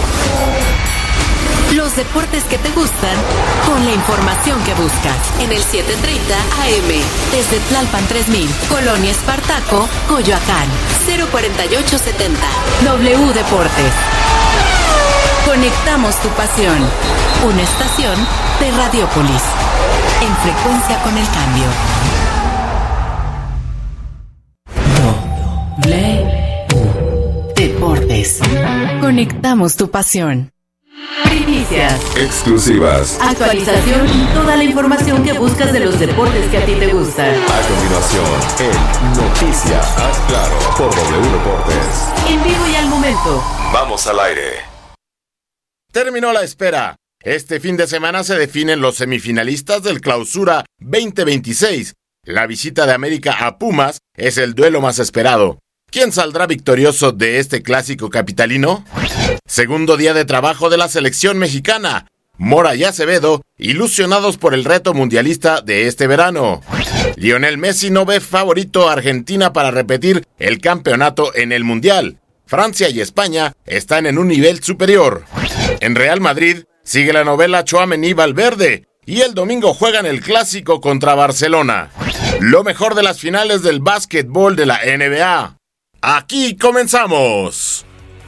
Los deportes que te gustan con la información que buscas. En el setecientos treinta A M. Desde Tlalpan tres mil. Colonia Espartaco, Coyoacán. cero cuarenta y ocho setenta. W Deportes. Conectamos tu pasión. Una estación de Radiópolis. En frecuencia con el cambio. W Deportes. Conectamos tu pasión. Primicias. Exclusivas. Actualización y toda la información que buscas de los deportes que a ti te gustan. A continuación, en Noticias Haz Claro por W Deportes. En vivo y al momento. Vamos al aire. Terminó la espera. Este fin de semana se definen los semifinalistas del Clausura veinte veintiséis. La visita de América a Pumas es el duelo más esperado. ¿Quién saldrá victorioso de este clásico capitalino? Segundo día de trabajo de la selección mexicana. Mora y Acevedo, ilusionados por el reto mundialista de este verano. Lionel Messi no ve favorito a Argentina para repetir el campeonato en el Mundial. Francia y España están en un nivel superior. En Real Madrid sigue la novela Tchouaméni Valverde. y el domingo juegan el clásico contra Barcelona. Lo mejor de las finales del básquetbol de la N B A. Aquí comenzamos.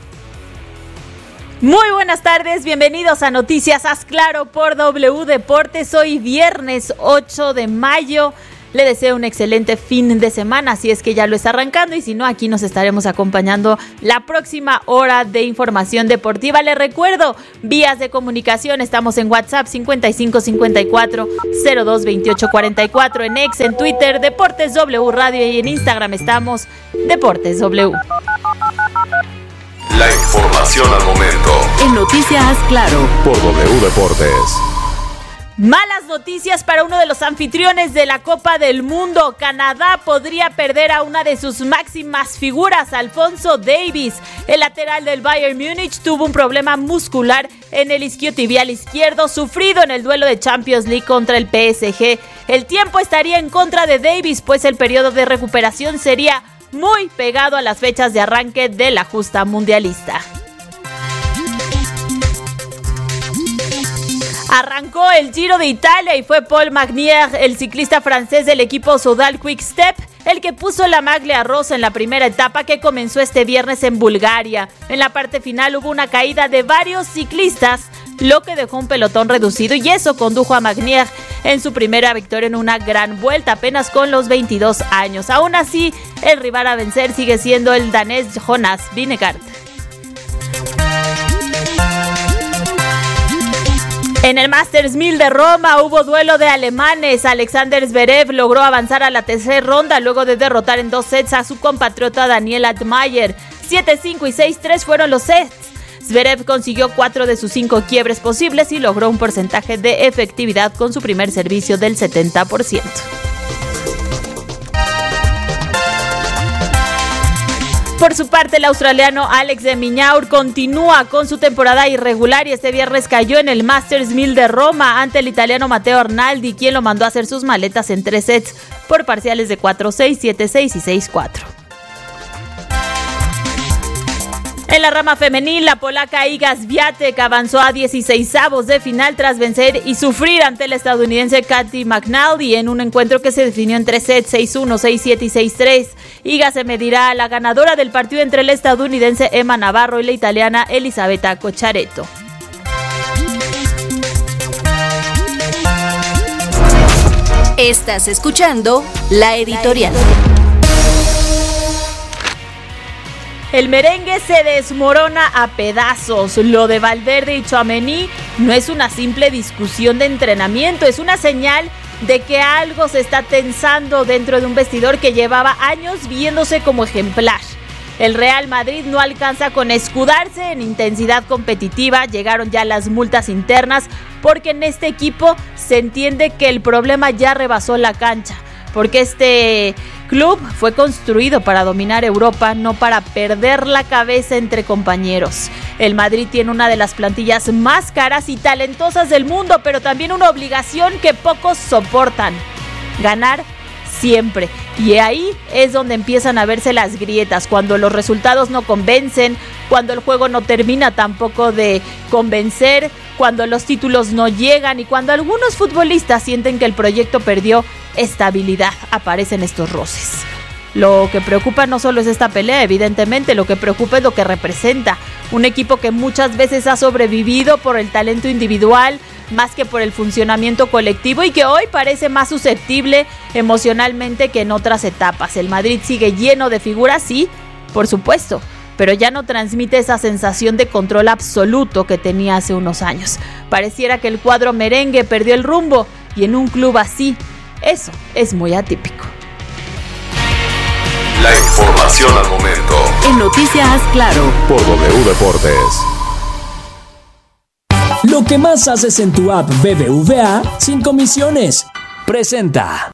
Muy buenas tardes, bienvenidos a Noticias Haz Claro por W Deportes. Hoy viernes ocho de mayo. Le deseo un excelente fin de semana, si es que ya lo está arrancando, y si no, aquí nos estaremos acompañando la próxima hora de información deportiva. Les recuerdo, vías de comunicación, estamos en WhatsApp cincuenta y cinco cincuenta y cuatro cero dos veintiocho cuarenta y cuatro, en X, en Twitter, Deportes W Radio, y en Instagram estamos Deportes W. La información al momento. En Noticias Claro. Por W Deportes. Malas noticias para uno de los anfitriones de la Copa del Mundo. Canadá podría perder a una de sus máximas figuras, Alphonso Davies. El lateral del Bayern Múnich tuvo un problema muscular en el isquiotibial izquierdo, sufrido en el duelo de Champions League contra el P S G. El tiempo estaría en contra de Davies, pues el periodo de recuperación sería muy pegado a las fechas de arranque de la justa mundialista. Arrancó el Giro de Italia y fue Paul Magnier, el ciclista francés del equipo Soudal Quick Step, el que puso la maglia rosa en la primera etapa que comenzó este viernes en Bulgaria. En la parte final hubo una caída de varios ciclistas, lo que dejó un pelotón reducido, y eso condujo a Magnier en su primera victoria en una gran vuelta, apenas con los veintidós años. Aún así, el rival a vencer sigue siendo el danés Jonas Vingegaard. En el Masters mil de Roma hubo duelo de alemanes. Alexander Zverev logró avanzar a la tercera ronda luego de derrotar en dos sets a su compatriota Daniel Altmaier. siete cinco y seis tres fueron los sets. Zverev consiguió cuatro de sus cinco quiebres posibles y logró un porcentaje de efectividad con su primer servicio del setenta por ciento. Por su parte, el australiano Alex de Minaur continúa con su temporada irregular y este viernes cayó en el Masters mil de Roma ante el italiano Matteo Arnaldi, quien lo mandó a hacer sus maletas en tres sets por parciales de cuatro seis, siete seis y seis cuatro. En la rama femenil, la polaca Iga Swiatek avanzó a dieciseisavos de final tras vencer y sufrir ante la estadounidense Caty McNally en un encuentro que se definió en tres sets, seis uno, seis siete y seis tres. Iga se medirá a la ganadora del partido entre la estadounidense Emma Navarro y la italiana Elisabetta Cocciaretto. Estás escuchando La Editorial. El merengue se desmorona a pedazos. Lo de Valverde y Tchouaméni no es una simple discusión de entrenamiento, es una señal de que algo se está tensando dentro de un vestidor que llevaba años viéndose como ejemplar. El Real Madrid no alcanza con escudarse en intensidad competitiva, llegaron ya las multas internas, porque en este equipo se entiende que el problema ya rebasó la cancha, porque este club fue construido para dominar Europa, no para perder la cabeza entre compañeros. El Madrid tiene una de las plantillas más caras y talentosas del mundo, pero también una obligación que pocos soportan: ganar siempre. Y ahí es donde empiezan a verse las grietas, cuando los resultados no convencen, cuando el juego no termina tampoco de convencer, cuando los títulos no llegan y cuando algunos futbolistas sienten que el proyecto perdió estabilidad. Aparecen estos roces. Lo que preocupa no solo es esta pelea, evidentemente, lo que preocupa es lo que representa. Un equipo que muchas veces ha sobrevivido por el talento individual más que por el funcionamiento colectivo y que hoy parece más susceptible emocionalmente que en otras etapas. El Madrid sigue lleno de figuras, sí, por supuesto, pero ya no transmite esa sensación de control absoluto que tenía hace unos años. Pareciera que el cuadro merengue perdió el rumbo, y en un club así, eso es muy atípico. La información al momento. En Noticias Claro. Por W Deportes. Lo que más haces en tu app B B V A sin comisiones. Presenta.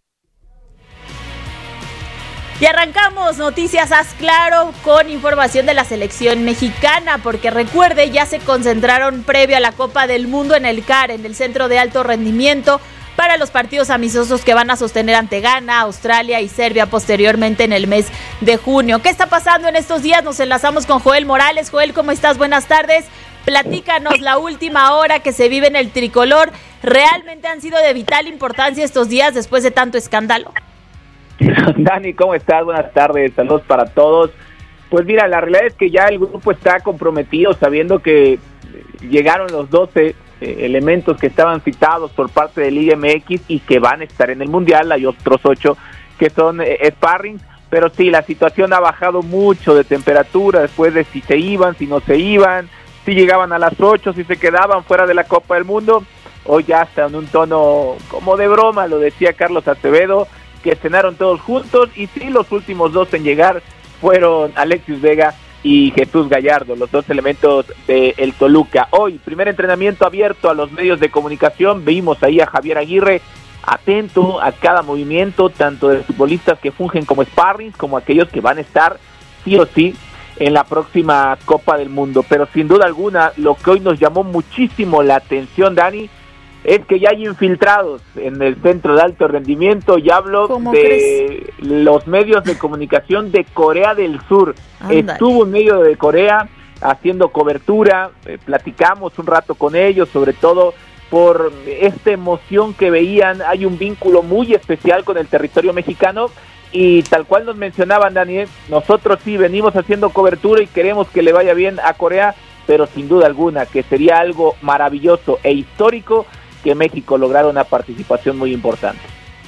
Y arrancamos Noticias Haz Claro con información de la selección mexicana, porque recuerde, ya se concentraron previo a la Copa del Mundo en el C A R, en el Centro de Alto Rendimiento, para los partidos amistosos que van a sostener ante Ghana, Australia y Serbia posteriormente en el mes de junio. ¿Qué está pasando en estos días? Nos enlazamos con Joel Morales. Joel, ¿cómo estás? Buenas tardes. Platícanos la última hora que se vive en el tricolor. ¿Realmente han sido de vital importancia estos días después de tanto escándalo? Dani, ¿cómo estás? Buenas tardes, saludos para todos. Pues mira, la realidad es que ya el grupo está comprometido, sabiendo que llegaron los doce eh, elementos que estaban citados por parte de Liga M X y que van a estar en el Mundial. Hay otros ocho que son eh, sparring, pero sí, la situación ha bajado mucho de temperatura después de si se iban, si no se iban, si llegaban a las ocho, si se quedaban fuera de la Copa del Mundo. Hoy ya está en un tono como de broma, lo decía Carlos Acevedo, que cenaron todos juntos, y sí, los últimos dos en llegar fueron Alexis Vega y Jesús Gallardo, los dos elementos de el Toluca. Hoy, primer entrenamiento abierto a los medios de comunicación, vimos ahí a Javier Aguirre atento a cada movimiento, tanto de futbolistas que fungen como sparrings, como aquellos que van a estar sí o sí en la próxima Copa del Mundo. Pero sin duda alguna, lo que hoy nos llamó muchísimo la atención, Dani, es que ya hay infiltrados en el centro de alto rendimiento, y hablo de crees? los medios de comunicación de Corea del Sur. Andale. Estuvo un medio de Corea haciendo cobertura, eh, platicamos un rato con ellos, sobre todo por esta emoción que veían. Hay un vínculo muy especial con el territorio mexicano, y tal cual nos mencionaban, Daniel, nosotros sí venimos haciendo cobertura y queremos que le vaya bien a Corea, pero sin duda alguna que sería algo maravilloso e histórico que México lograra una participación muy importante.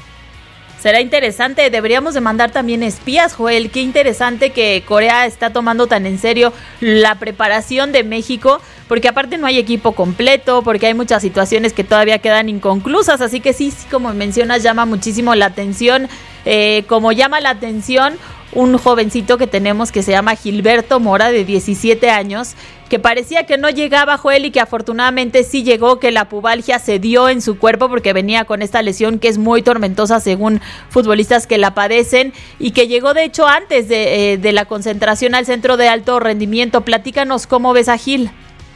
Será interesante, deberíamos de mandar también espías, Joel. Qué interesante que Corea está tomando tan en serio la preparación de México, porque aparte no hay equipo completo, porque hay muchas situaciones que todavía quedan inconclusas, así que sí, sí, como mencionas, llama muchísimo la atención, eh, como llama la atención un jovencito que tenemos que se llama Gilberto Mora, de diecisiete años, que parecía que no llegaba, Joel, y que afortunadamente sí llegó, que la pubalgia se dio en su cuerpo porque venía con esta lesión que es muy tormentosa según futbolistas que la padecen, y que llegó de hecho antes de, eh, de la concentración al centro de alto rendimiento. Platícanos cómo ves a Gil.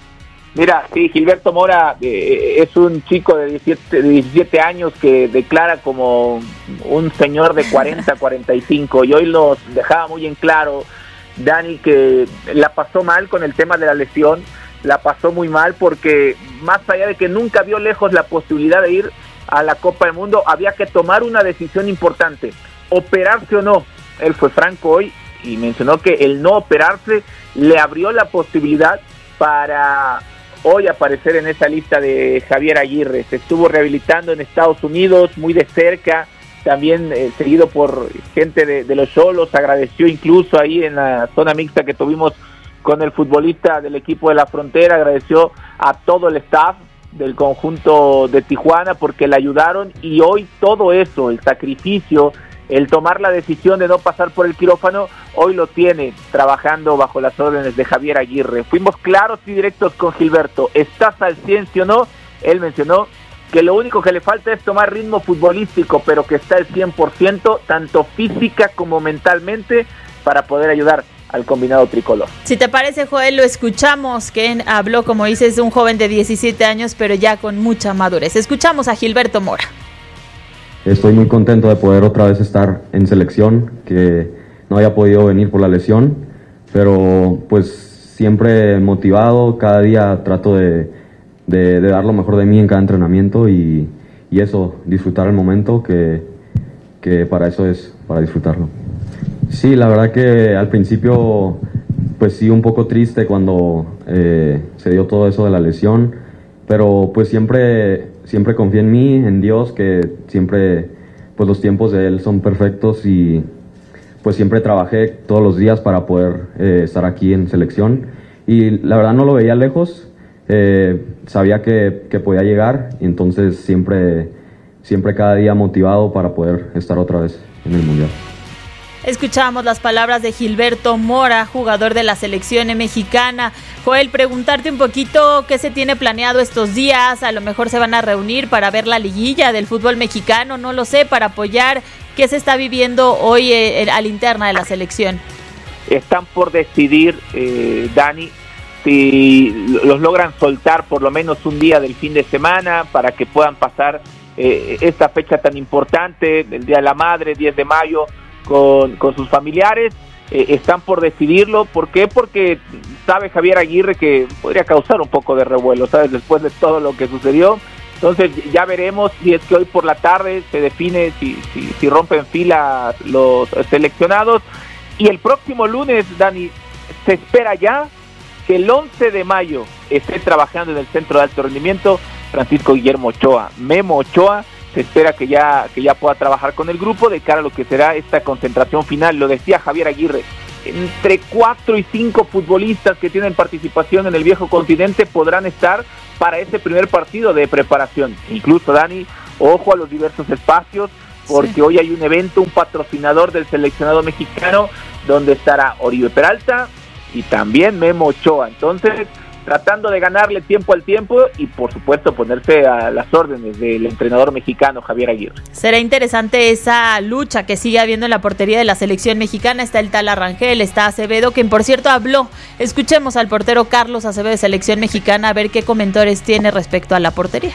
Mira, sí, Gilberto Mora eh, es un chico de diecisiete, de diecisiete años que declara como un señor de cuarenta, cuarenta y cinco, y hoy nos dejaba muy en claro, Dani, que la pasó mal con el tema de la lesión, la pasó muy mal porque más allá de que nunca vio lejos la posibilidad de ir a la Copa del Mundo, había que tomar una decisión importante, operarse o no. Él fue franco hoy y mencionó que el no operarse le abrió la posibilidad para hoy aparecer en esa lista de Javier Aguirre. Se estuvo rehabilitando en Estados Unidos muy de cerca, también eh, seguido por gente de, de los Xolos. Agradeció incluso ahí en la zona mixta que tuvimos con el futbolista del equipo de la Frontera, agradeció a todo el staff del conjunto de Tijuana porque le ayudaron, y hoy todo eso, el sacrificio, el tomar la decisión de no pasar por el quirófano, hoy lo tiene trabajando bajo las órdenes de Javier Aguirre. Fuimos claros y directos con Gilberto. ¿Estás al cien, sí o no? Él mencionó que lo único que le falta es tomar ritmo futbolístico, pero que está al cien por ciento, tanto física como mentalmente, para poder ayudar al combinado tricolor. Si te parece, Joel, lo escuchamos, que habló, como dices, un joven de diecisiete años, pero ya con mucha madurez. Escuchamos a Gilberto Mora. Estoy muy contento de poder otra vez estar en selección, que no había podido venir por la lesión, pero pues siempre motivado, cada día trato de, de, de dar lo mejor de mí en cada entrenamiento, y, y eso, disfrutar el momento, que, que para eso es, para disfrutarlo. Sí, la verdad que al principio pues sí, un poco triste cuando eh, se dio todo eso de la lesión, pero pues siempre... Siempre confié en mí, en Dios, que siempre, pues los tiempos de Él son perfectos, y pues siempre trabajé todos los días para poder eh, estar aquí en selección, y la verdad no lo veía lejos, eh, sabía que, que podía llegar, y entonces siempre, siempre cada día motivado para poder estar otra vez en el Mundial. Escuchamos las palabras de Gilberto Mora, jugador de la selección mexicana. Joel, preguntarte un poquito qué se tiene planeado estos días. A lo mejor se van a reunir para ver la liguilla del fútbol mexicano, no lo sé, para apoyar. ¿Qué se está viviendo hoy eh, a la interna de la selección? Están por decidir, eh, Dani, si los logran soltar por lo menos un día del fin de semana para que puedan pasar eh, esta fecha tan importante, el Día de la Madre, diez de mayo, Con, con sus familiares. Eh, están por decidirlo. ¿Por qué? Porque sabe Javier Aguirre que podría causar un poco de revuelo, ¿sabes? Después de todo lo que sucedió. Entonces ya veremos si es que hoy por la tarde se define si, si, si rompen fila los seleccionados. Y el próximo lunes, Dani, se espera ya que el once de mayo esté trabajando en el Centro de Alto Rendimiento Francisco Guillermo Ochoa. Memo Ochoa se espera que ya, que ya pueda trabajar con el grupo de cara a lo que será esta concentración final. Lo decía Javier Aguirre, entre cuatro y cinco futbolistas que tienen participación en el viejo continente podrán estar para ese primer partido de preparación. Incluso, Dani, ojo a los diversos espacios, porque sí. Hoy hay un evento, un patrocinador del seleccionado mexicano, donde estará Oribe Peralta y también Memo Ochoa. Entonces, tratando de ganarle tiempo al tiempo y, por supuesto, ponerse a las órdenes del entrenador mexicano Javier Aguirre. Será interesante esa lucha que sigue habiendo en la portería de la selección mexicana. Está el Tala Rangel, está Acevedo, quien por cierto habló. Escuchemos al portero Carlos Acevedo de selección mexicana a ver qué comentarios tiene respecto a la portería.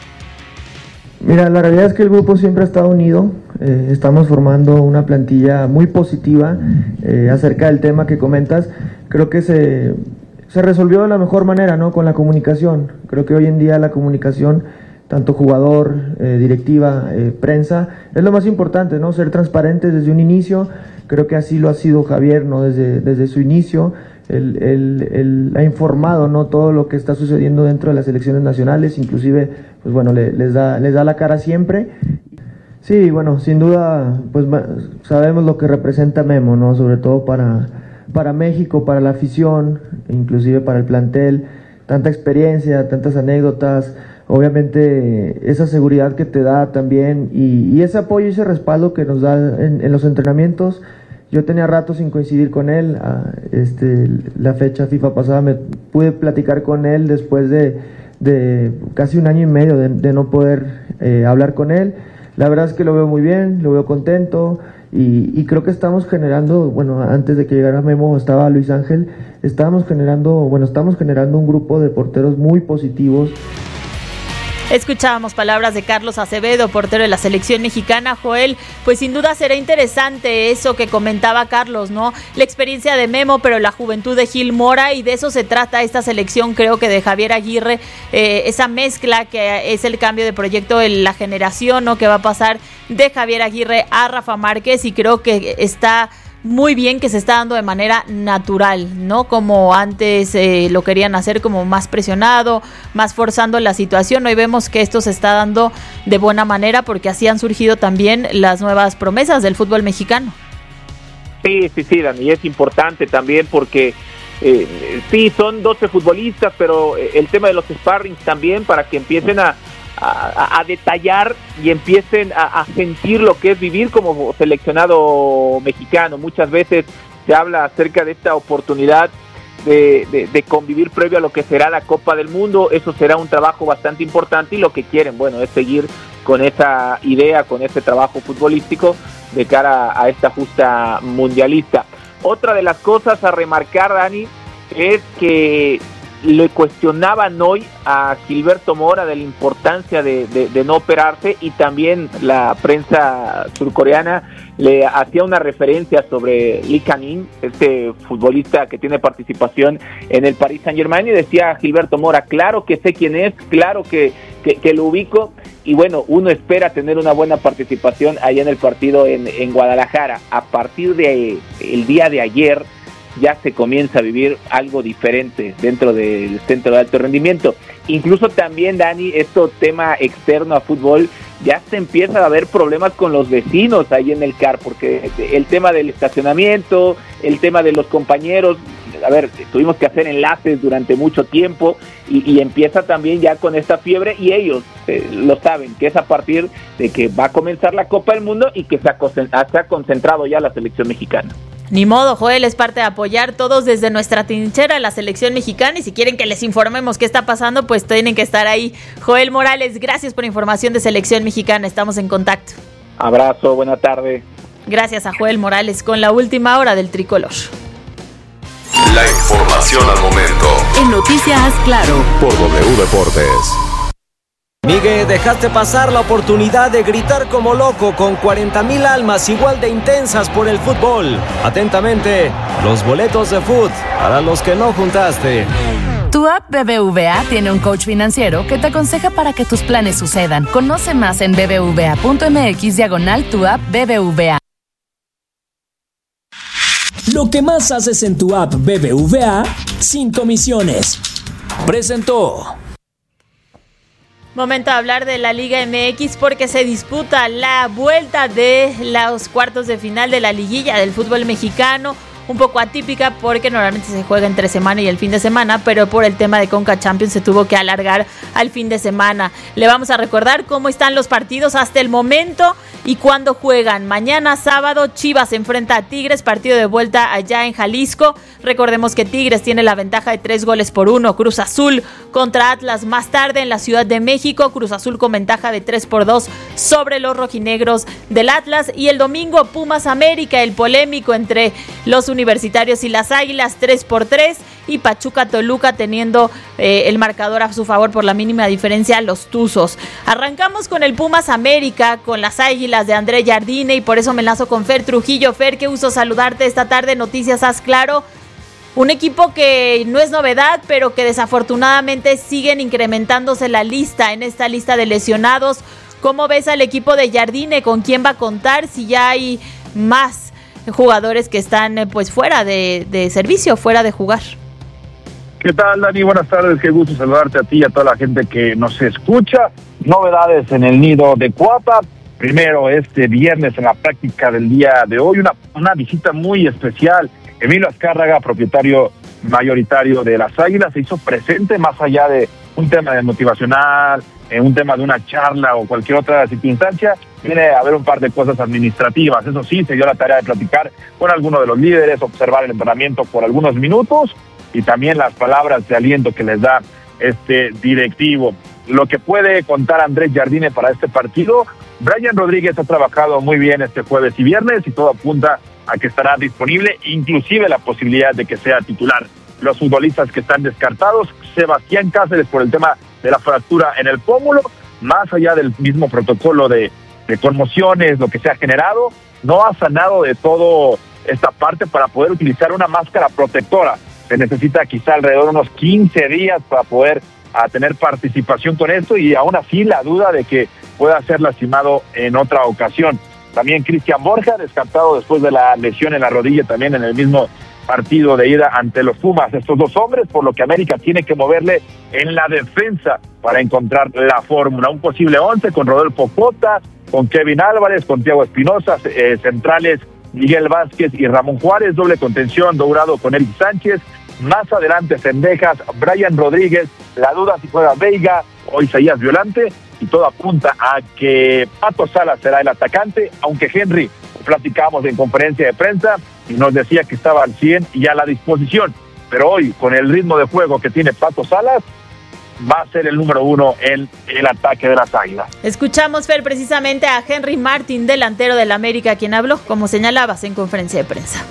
Mira, la realidad es que el grupo siempre ha estado unido. Eh, estamos formando una plantilla muy positiva eh, acerca del tema que comentas. Creo que se... se resolvió de la mejor manera, ¿no? Con la comunicación. Creo que hoy en día la comunicación, tanto jugador, eh, directiva, eh, prensa, es lo más importante, ¿no? Ser transparentes desde un inicio. Creo que así lo ha sido Javier, ¿no? Desde, desde su inicio. Él, él, él ha informado, ¿no? Todo lo que está sucediendo dentro de las selecciones nacionales, inclusive, pues bueno, le, les da, les da la cara siempre. Sí, bueno, sin duda, pues sabemos lo que representa Memo, ¿no? Sobre todo para... para México, para la afición, inclusive para el plantel, tanta experiencia, tantas anécdotas, obviamente esa seguridad que te da también y, y ese apoyo y ese respaldo que nos da en, en los entrenamientos. Yo tenía rato sin coincidir con él, a, este, la fecha FIFA pasada me pude platicar con él después de, de casi un año y medio de, de no poder eh, hablar con él. La verdad es que lo veo muy bien, lo veo contento. Y, y creo que estamos generando, bueno, antes de que llegara Memo estaba Luis Ángel, estábamos generando, bueno, estamos generando un grupo de porteros muy positivos. Escuchábamos palabras de Carlos Acevedo, portero de la selección mexicana. Joel, pues sin duda será interesante eso que comentaba Carlos, ¿no? La experiencia de Memo, pero la juventud de Gil Mora, y de eso se trata esta selección, creo que de Javier Aguirre, eh, esa mezcla que es el cambio de proyecto en la generación, ¿no? Que va a pasar de Javier Aguirre a Rafa Márquez, y creo que está muy bien que se está dando de manera natural, ¿no? Como antes eh, lo querían hacer como más presionado, más forzando la situación. Hoy vemos que esto se está dando de buena manera porque así han surgido también las nuevas promesas del fútbol mexicano. Sí, sí, sí, Dani, y es importante también porque eh, sí, son doce futbolistas, pero el tema de los sparrings también para que empiecen a A, a detallar y empiecen a, a sentir lo que es vivir como seleccionado mexicano. Muchas veces se habla acerca de esta oportunidad de, de, de convivir previo a lo que será la Copa del Mundo. Eso será un trabajo bastante importante y lo que quieren, bueno, es seguir con esa idea, con ese trabajo futbolístico de cara a esta justa mundialista. Otra de las cosas a remarcar, Dani, es que le cuestionaban hoy a Gilberto Mora de la importancia de, de, de no operarse, y también la prensa surcoreana le hacía una referencia sobre Lee Kang-in, este futbolista que tiene participación en el Paris Saint-Germain, y decía Gilberto Mora, claro que sé quién es, claro que, que, que lo ubico, y bueno, uno espera tener una buena participación allá en el partido en, en Guadalajara. A partir de el día de ayer ya se comienza a vivir algo diferente dentro del Centro de Alto Rendimiento. Incluso también, Dani, esto tema externo a fútbol, ya se empieza a haber problemas con los vecinos ahí en el C A R, porque el tema del estacionamiento, el tema de los compañeros, a ver, tuvimos que hacer enlaces durante mucho tiempo y, y empieza también ya con esta fiebre, y ellos eh, lo saben, que es a partir de que va a comenzar la Copa del Mundo y que se ha, se ha concentrado ya la selección mexicana. Ni modo, Joel, es parte de apoyar todos desde nuestra trinchera de la selección mexicana, y si quieren que les informemos qué está pasando, pues tienen que estar ahí. Joel Morales, gracias por información de selección mexicana, estamos en contacto. Abrazo, buena tarde. Gracias a Joel Morales con la última hora del tricolor. La información al momento. En Noticias Claro. Por W Deportes. Miguel, dejaste pasar la oportunidad de gritar como loco con cuarenta mil almas igual de intensas por el fútbol. Atentamente, los boletos de fútbol para los que no juntaste. Tu app B B V A tiene un coach financiero que te aconseja para que tus planes sucedan. Conoce más en bbva.mx diagonal tu app B B V A. Lo que más haces en tu app B B V A sin comisiones. Presentó. Momento de hablar de la Liga M X porque se disputa la vuelta de los cuartos de final de la liguilla del fútbol mexicano. Un poco atípica porque normalmente se juega entre semana y el fin de semana, pero por el tema de Conca Champions se tuvo que alargar al fin de semana. Le vamos a recordar cómo están los partidos hasta el momento y cuándo juegan. Mañana sábado Chivas se enfrenta a Tigres, partido de vuelta allá en Jalisco. Recordemos que Tigres tiene la ventaja de tres goles por uno. Cruz Azul contra Atlas más tarde en la Ciudad de México. Cruz Azul con ventaja de tres por dos sobre los rojinegros del Atlas. Y el domingo Pumas América, el polémico entre los Universitarios y las Águilas, tres por tres, y Pachuca Toluca teniendo eh, el marcador a su favor por la mínima diferencia, los Tuzos. Arrancamos con el Pumas América, con las Águilas de André Jardine, y por eso me enlazo con Fer Trujillo. Fer, qué gusto saludarte esta tarde, Noticias Haz Claro. Un equipo que no es novedad, pero que desafortunadamente siguen incrementándose la lista, en esta lista de lesionados. ¿Cómo ves al equipo de Jardine? ¿Con quién va a contar? Si ya hay más jugadores que están pues fuera de, de servicio, fuera de jugar. ¿Qué tal, Dani? Buenas tardes, qué gusto saludarte a ti y a toda la gente que nos escucha. Novedades en el nido de Cuapa. Primero, este viernes en la práctica del día de hoy, una, una visita muy especial. Emilio Azcárraga, propietario mayoritario de las Águilas, se hizo presente más allá de un tema de motivacional, en un tema de una charla o cualquier otra circunstancia. Viene a haber un par de cosas administrativas. Eso sí, se dio la tarea de platicar con alguno de los líderes, observar el entrenamiento por algunos minutos y también las palabras de aliento que les da este directivo. Lo que puede contar Andrés Jardine para este partido: Brian Rodríguez ha trabajado muy bien este jueves y viernes y todo apunta a que estará disponible, inclusive la posibilidad de que sea titular. Los futbolistas que están descartados: Sebastián Cáceres por el tema de la fractura en el pómulo, más allá del mismo protocolo de, de conmociones, lo que se ha generado, no ha sanado de todo esta parte para poder utilizar una máscara protectora. Se necesita quizá alrededor de unos quince días para poder a tener participación con esto, y aún así la duda de que pueda ser lastimado en otra ocasión. También Cristian Borja, descartado después de la lesión en la rodilla, también en el mismo partido de ida ante los Pumas. Estos dos hombres, por lo que América tiene que moverle en la defensa para encontrar la fórmula. Un posible once con Rodolfo Cota, con Kevin Álvarez, con Thiago Espinosa, eh, centrales Miguel Vázquez y Ramón Juárez, doble contención Dourado con Eric Sánchez. Más adelante Cendejas, Brian Rodríguez, la duda si juega Veiga o Isaías Violante, y todo apunta a que Pato Salas será el atacante, aunque Henry, platicamos en conferencia de prensa y nos decía que estaba al cien y a la disposición, pero hoy con el ritmo de juego que tiene Pato Salas, va a ser el número uno en el ataque de las Águilas. Escuchamos, Fer, precisamente a Henry Martin, delantero del América, quien habló, como señalabas, en conferencia de prensa.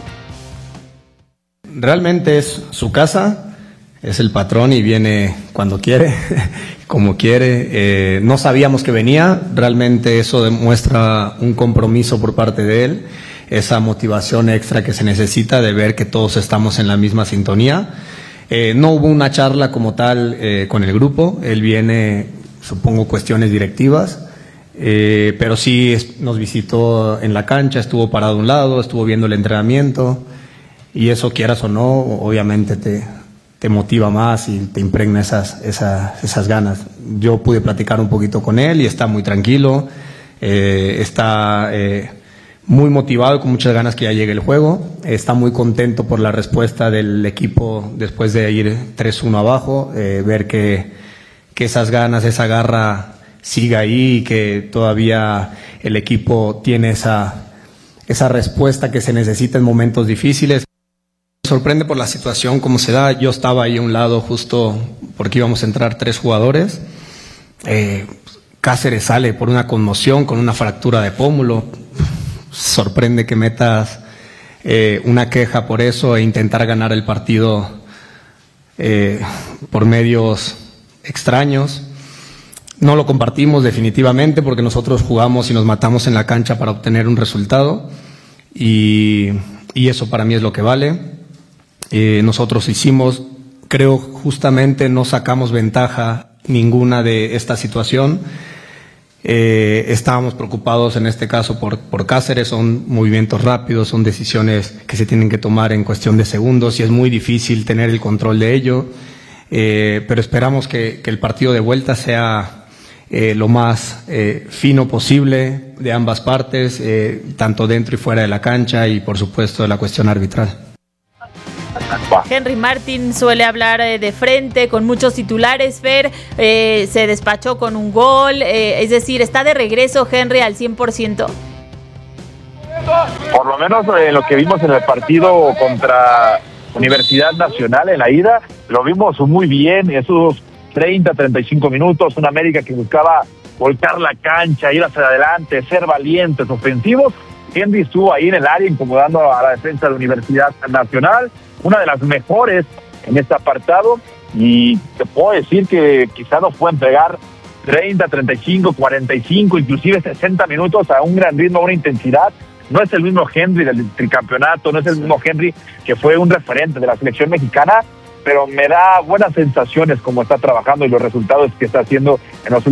Realmente es su casa, es el patrón y viene cuando quiere, como quiere. Eh, no sabíamos que venía, realmente eso demuestra un compromiso por parte de él, esa motivación extra que se necesita de ver que todos estamos en la misma sintonía. Eh, no hubo una charla como tal eh, con el grupo, él viene, supongo, cuestiones directivas, eh, pero sí es, nos visitó en la cancha, estuvo parado a un lado, estuvo viendo el entrenamiento. Y eso, quieras o no, obviamente te, te motiva más y te impregna esas, esas, esas ganas. Yo pude platicar un poquito con él y está muy tranquilo, eh, está eh, muy motivado y con muchas ganas que ya llegue el juego. Está muy contento por la respuesta del equipo después de ir tres uno abajo, eh, ver que, que esas ganas, esa garra siga ahí y que todavía el equipo tiene esa, esa respuesta que se necesita en momentos difíciles. Me sorprende por la situación como se da. Yo estaba ahí a un lado justo porque íbamos a entrar tres jugadores. Eh, Cáceres sale por una conmoción con una fractura de pómulo. Sorprende que metas eh, una queja por eso e intentar ganar el partido eh, por medios extraños. no lo compartimos definitivamente porque nosotros jugamos y nos matamos en la cancha para obtener un resultado y, y eso para mí es lo que vale. Eh, nosotros hicimos, creo justamente no sacamos ventaja ninguna de esta situación. Eh, estábamos preocupados en este caso por, por Cáceres, son movimientos rápidos, son decisiones que se tienen que tomar en cuestión de segundos y es muy difícil tener el control de ello, eh, pero esperamos que, que el partido de vuelta sea eh, lo más eh, fino posible de ambas partes, eh, tanto dentro y fuera de la cancha y por supuesto de la cuestión arbitral. Henry Martin suele hablar eh, de frente, con muchos titulares. Fer eh, se despachó con un gol, eh, es decir, ¿está de regreso Henry al cien por ciento? Por lo menos eh, lo que vimos en el partido contra Universidad Nacional en la ida, lo vimos muy bien, esos treinta, treinta y cinco minutos, una América que buscaba volcar la cancha, ir hacia adelante, ser valientes, ofensivos. Henry estuvo ahí en el área incomodando a la defensa de Universidad Nacional, una de las mejores en este apartado, y te puedo decir que quizá nos pueden pegar treinta, treinta y cinco, cuarenta y cinco, inclusive sesenta minutos a un gran ritmo, a una intensidad. No es el mismo Henry del tricampeonato, no es el mismo Henry que fue un referente de la selección mexicana, pero me da buenas sensaciones como está trabajando y los resultados que está haciendo en los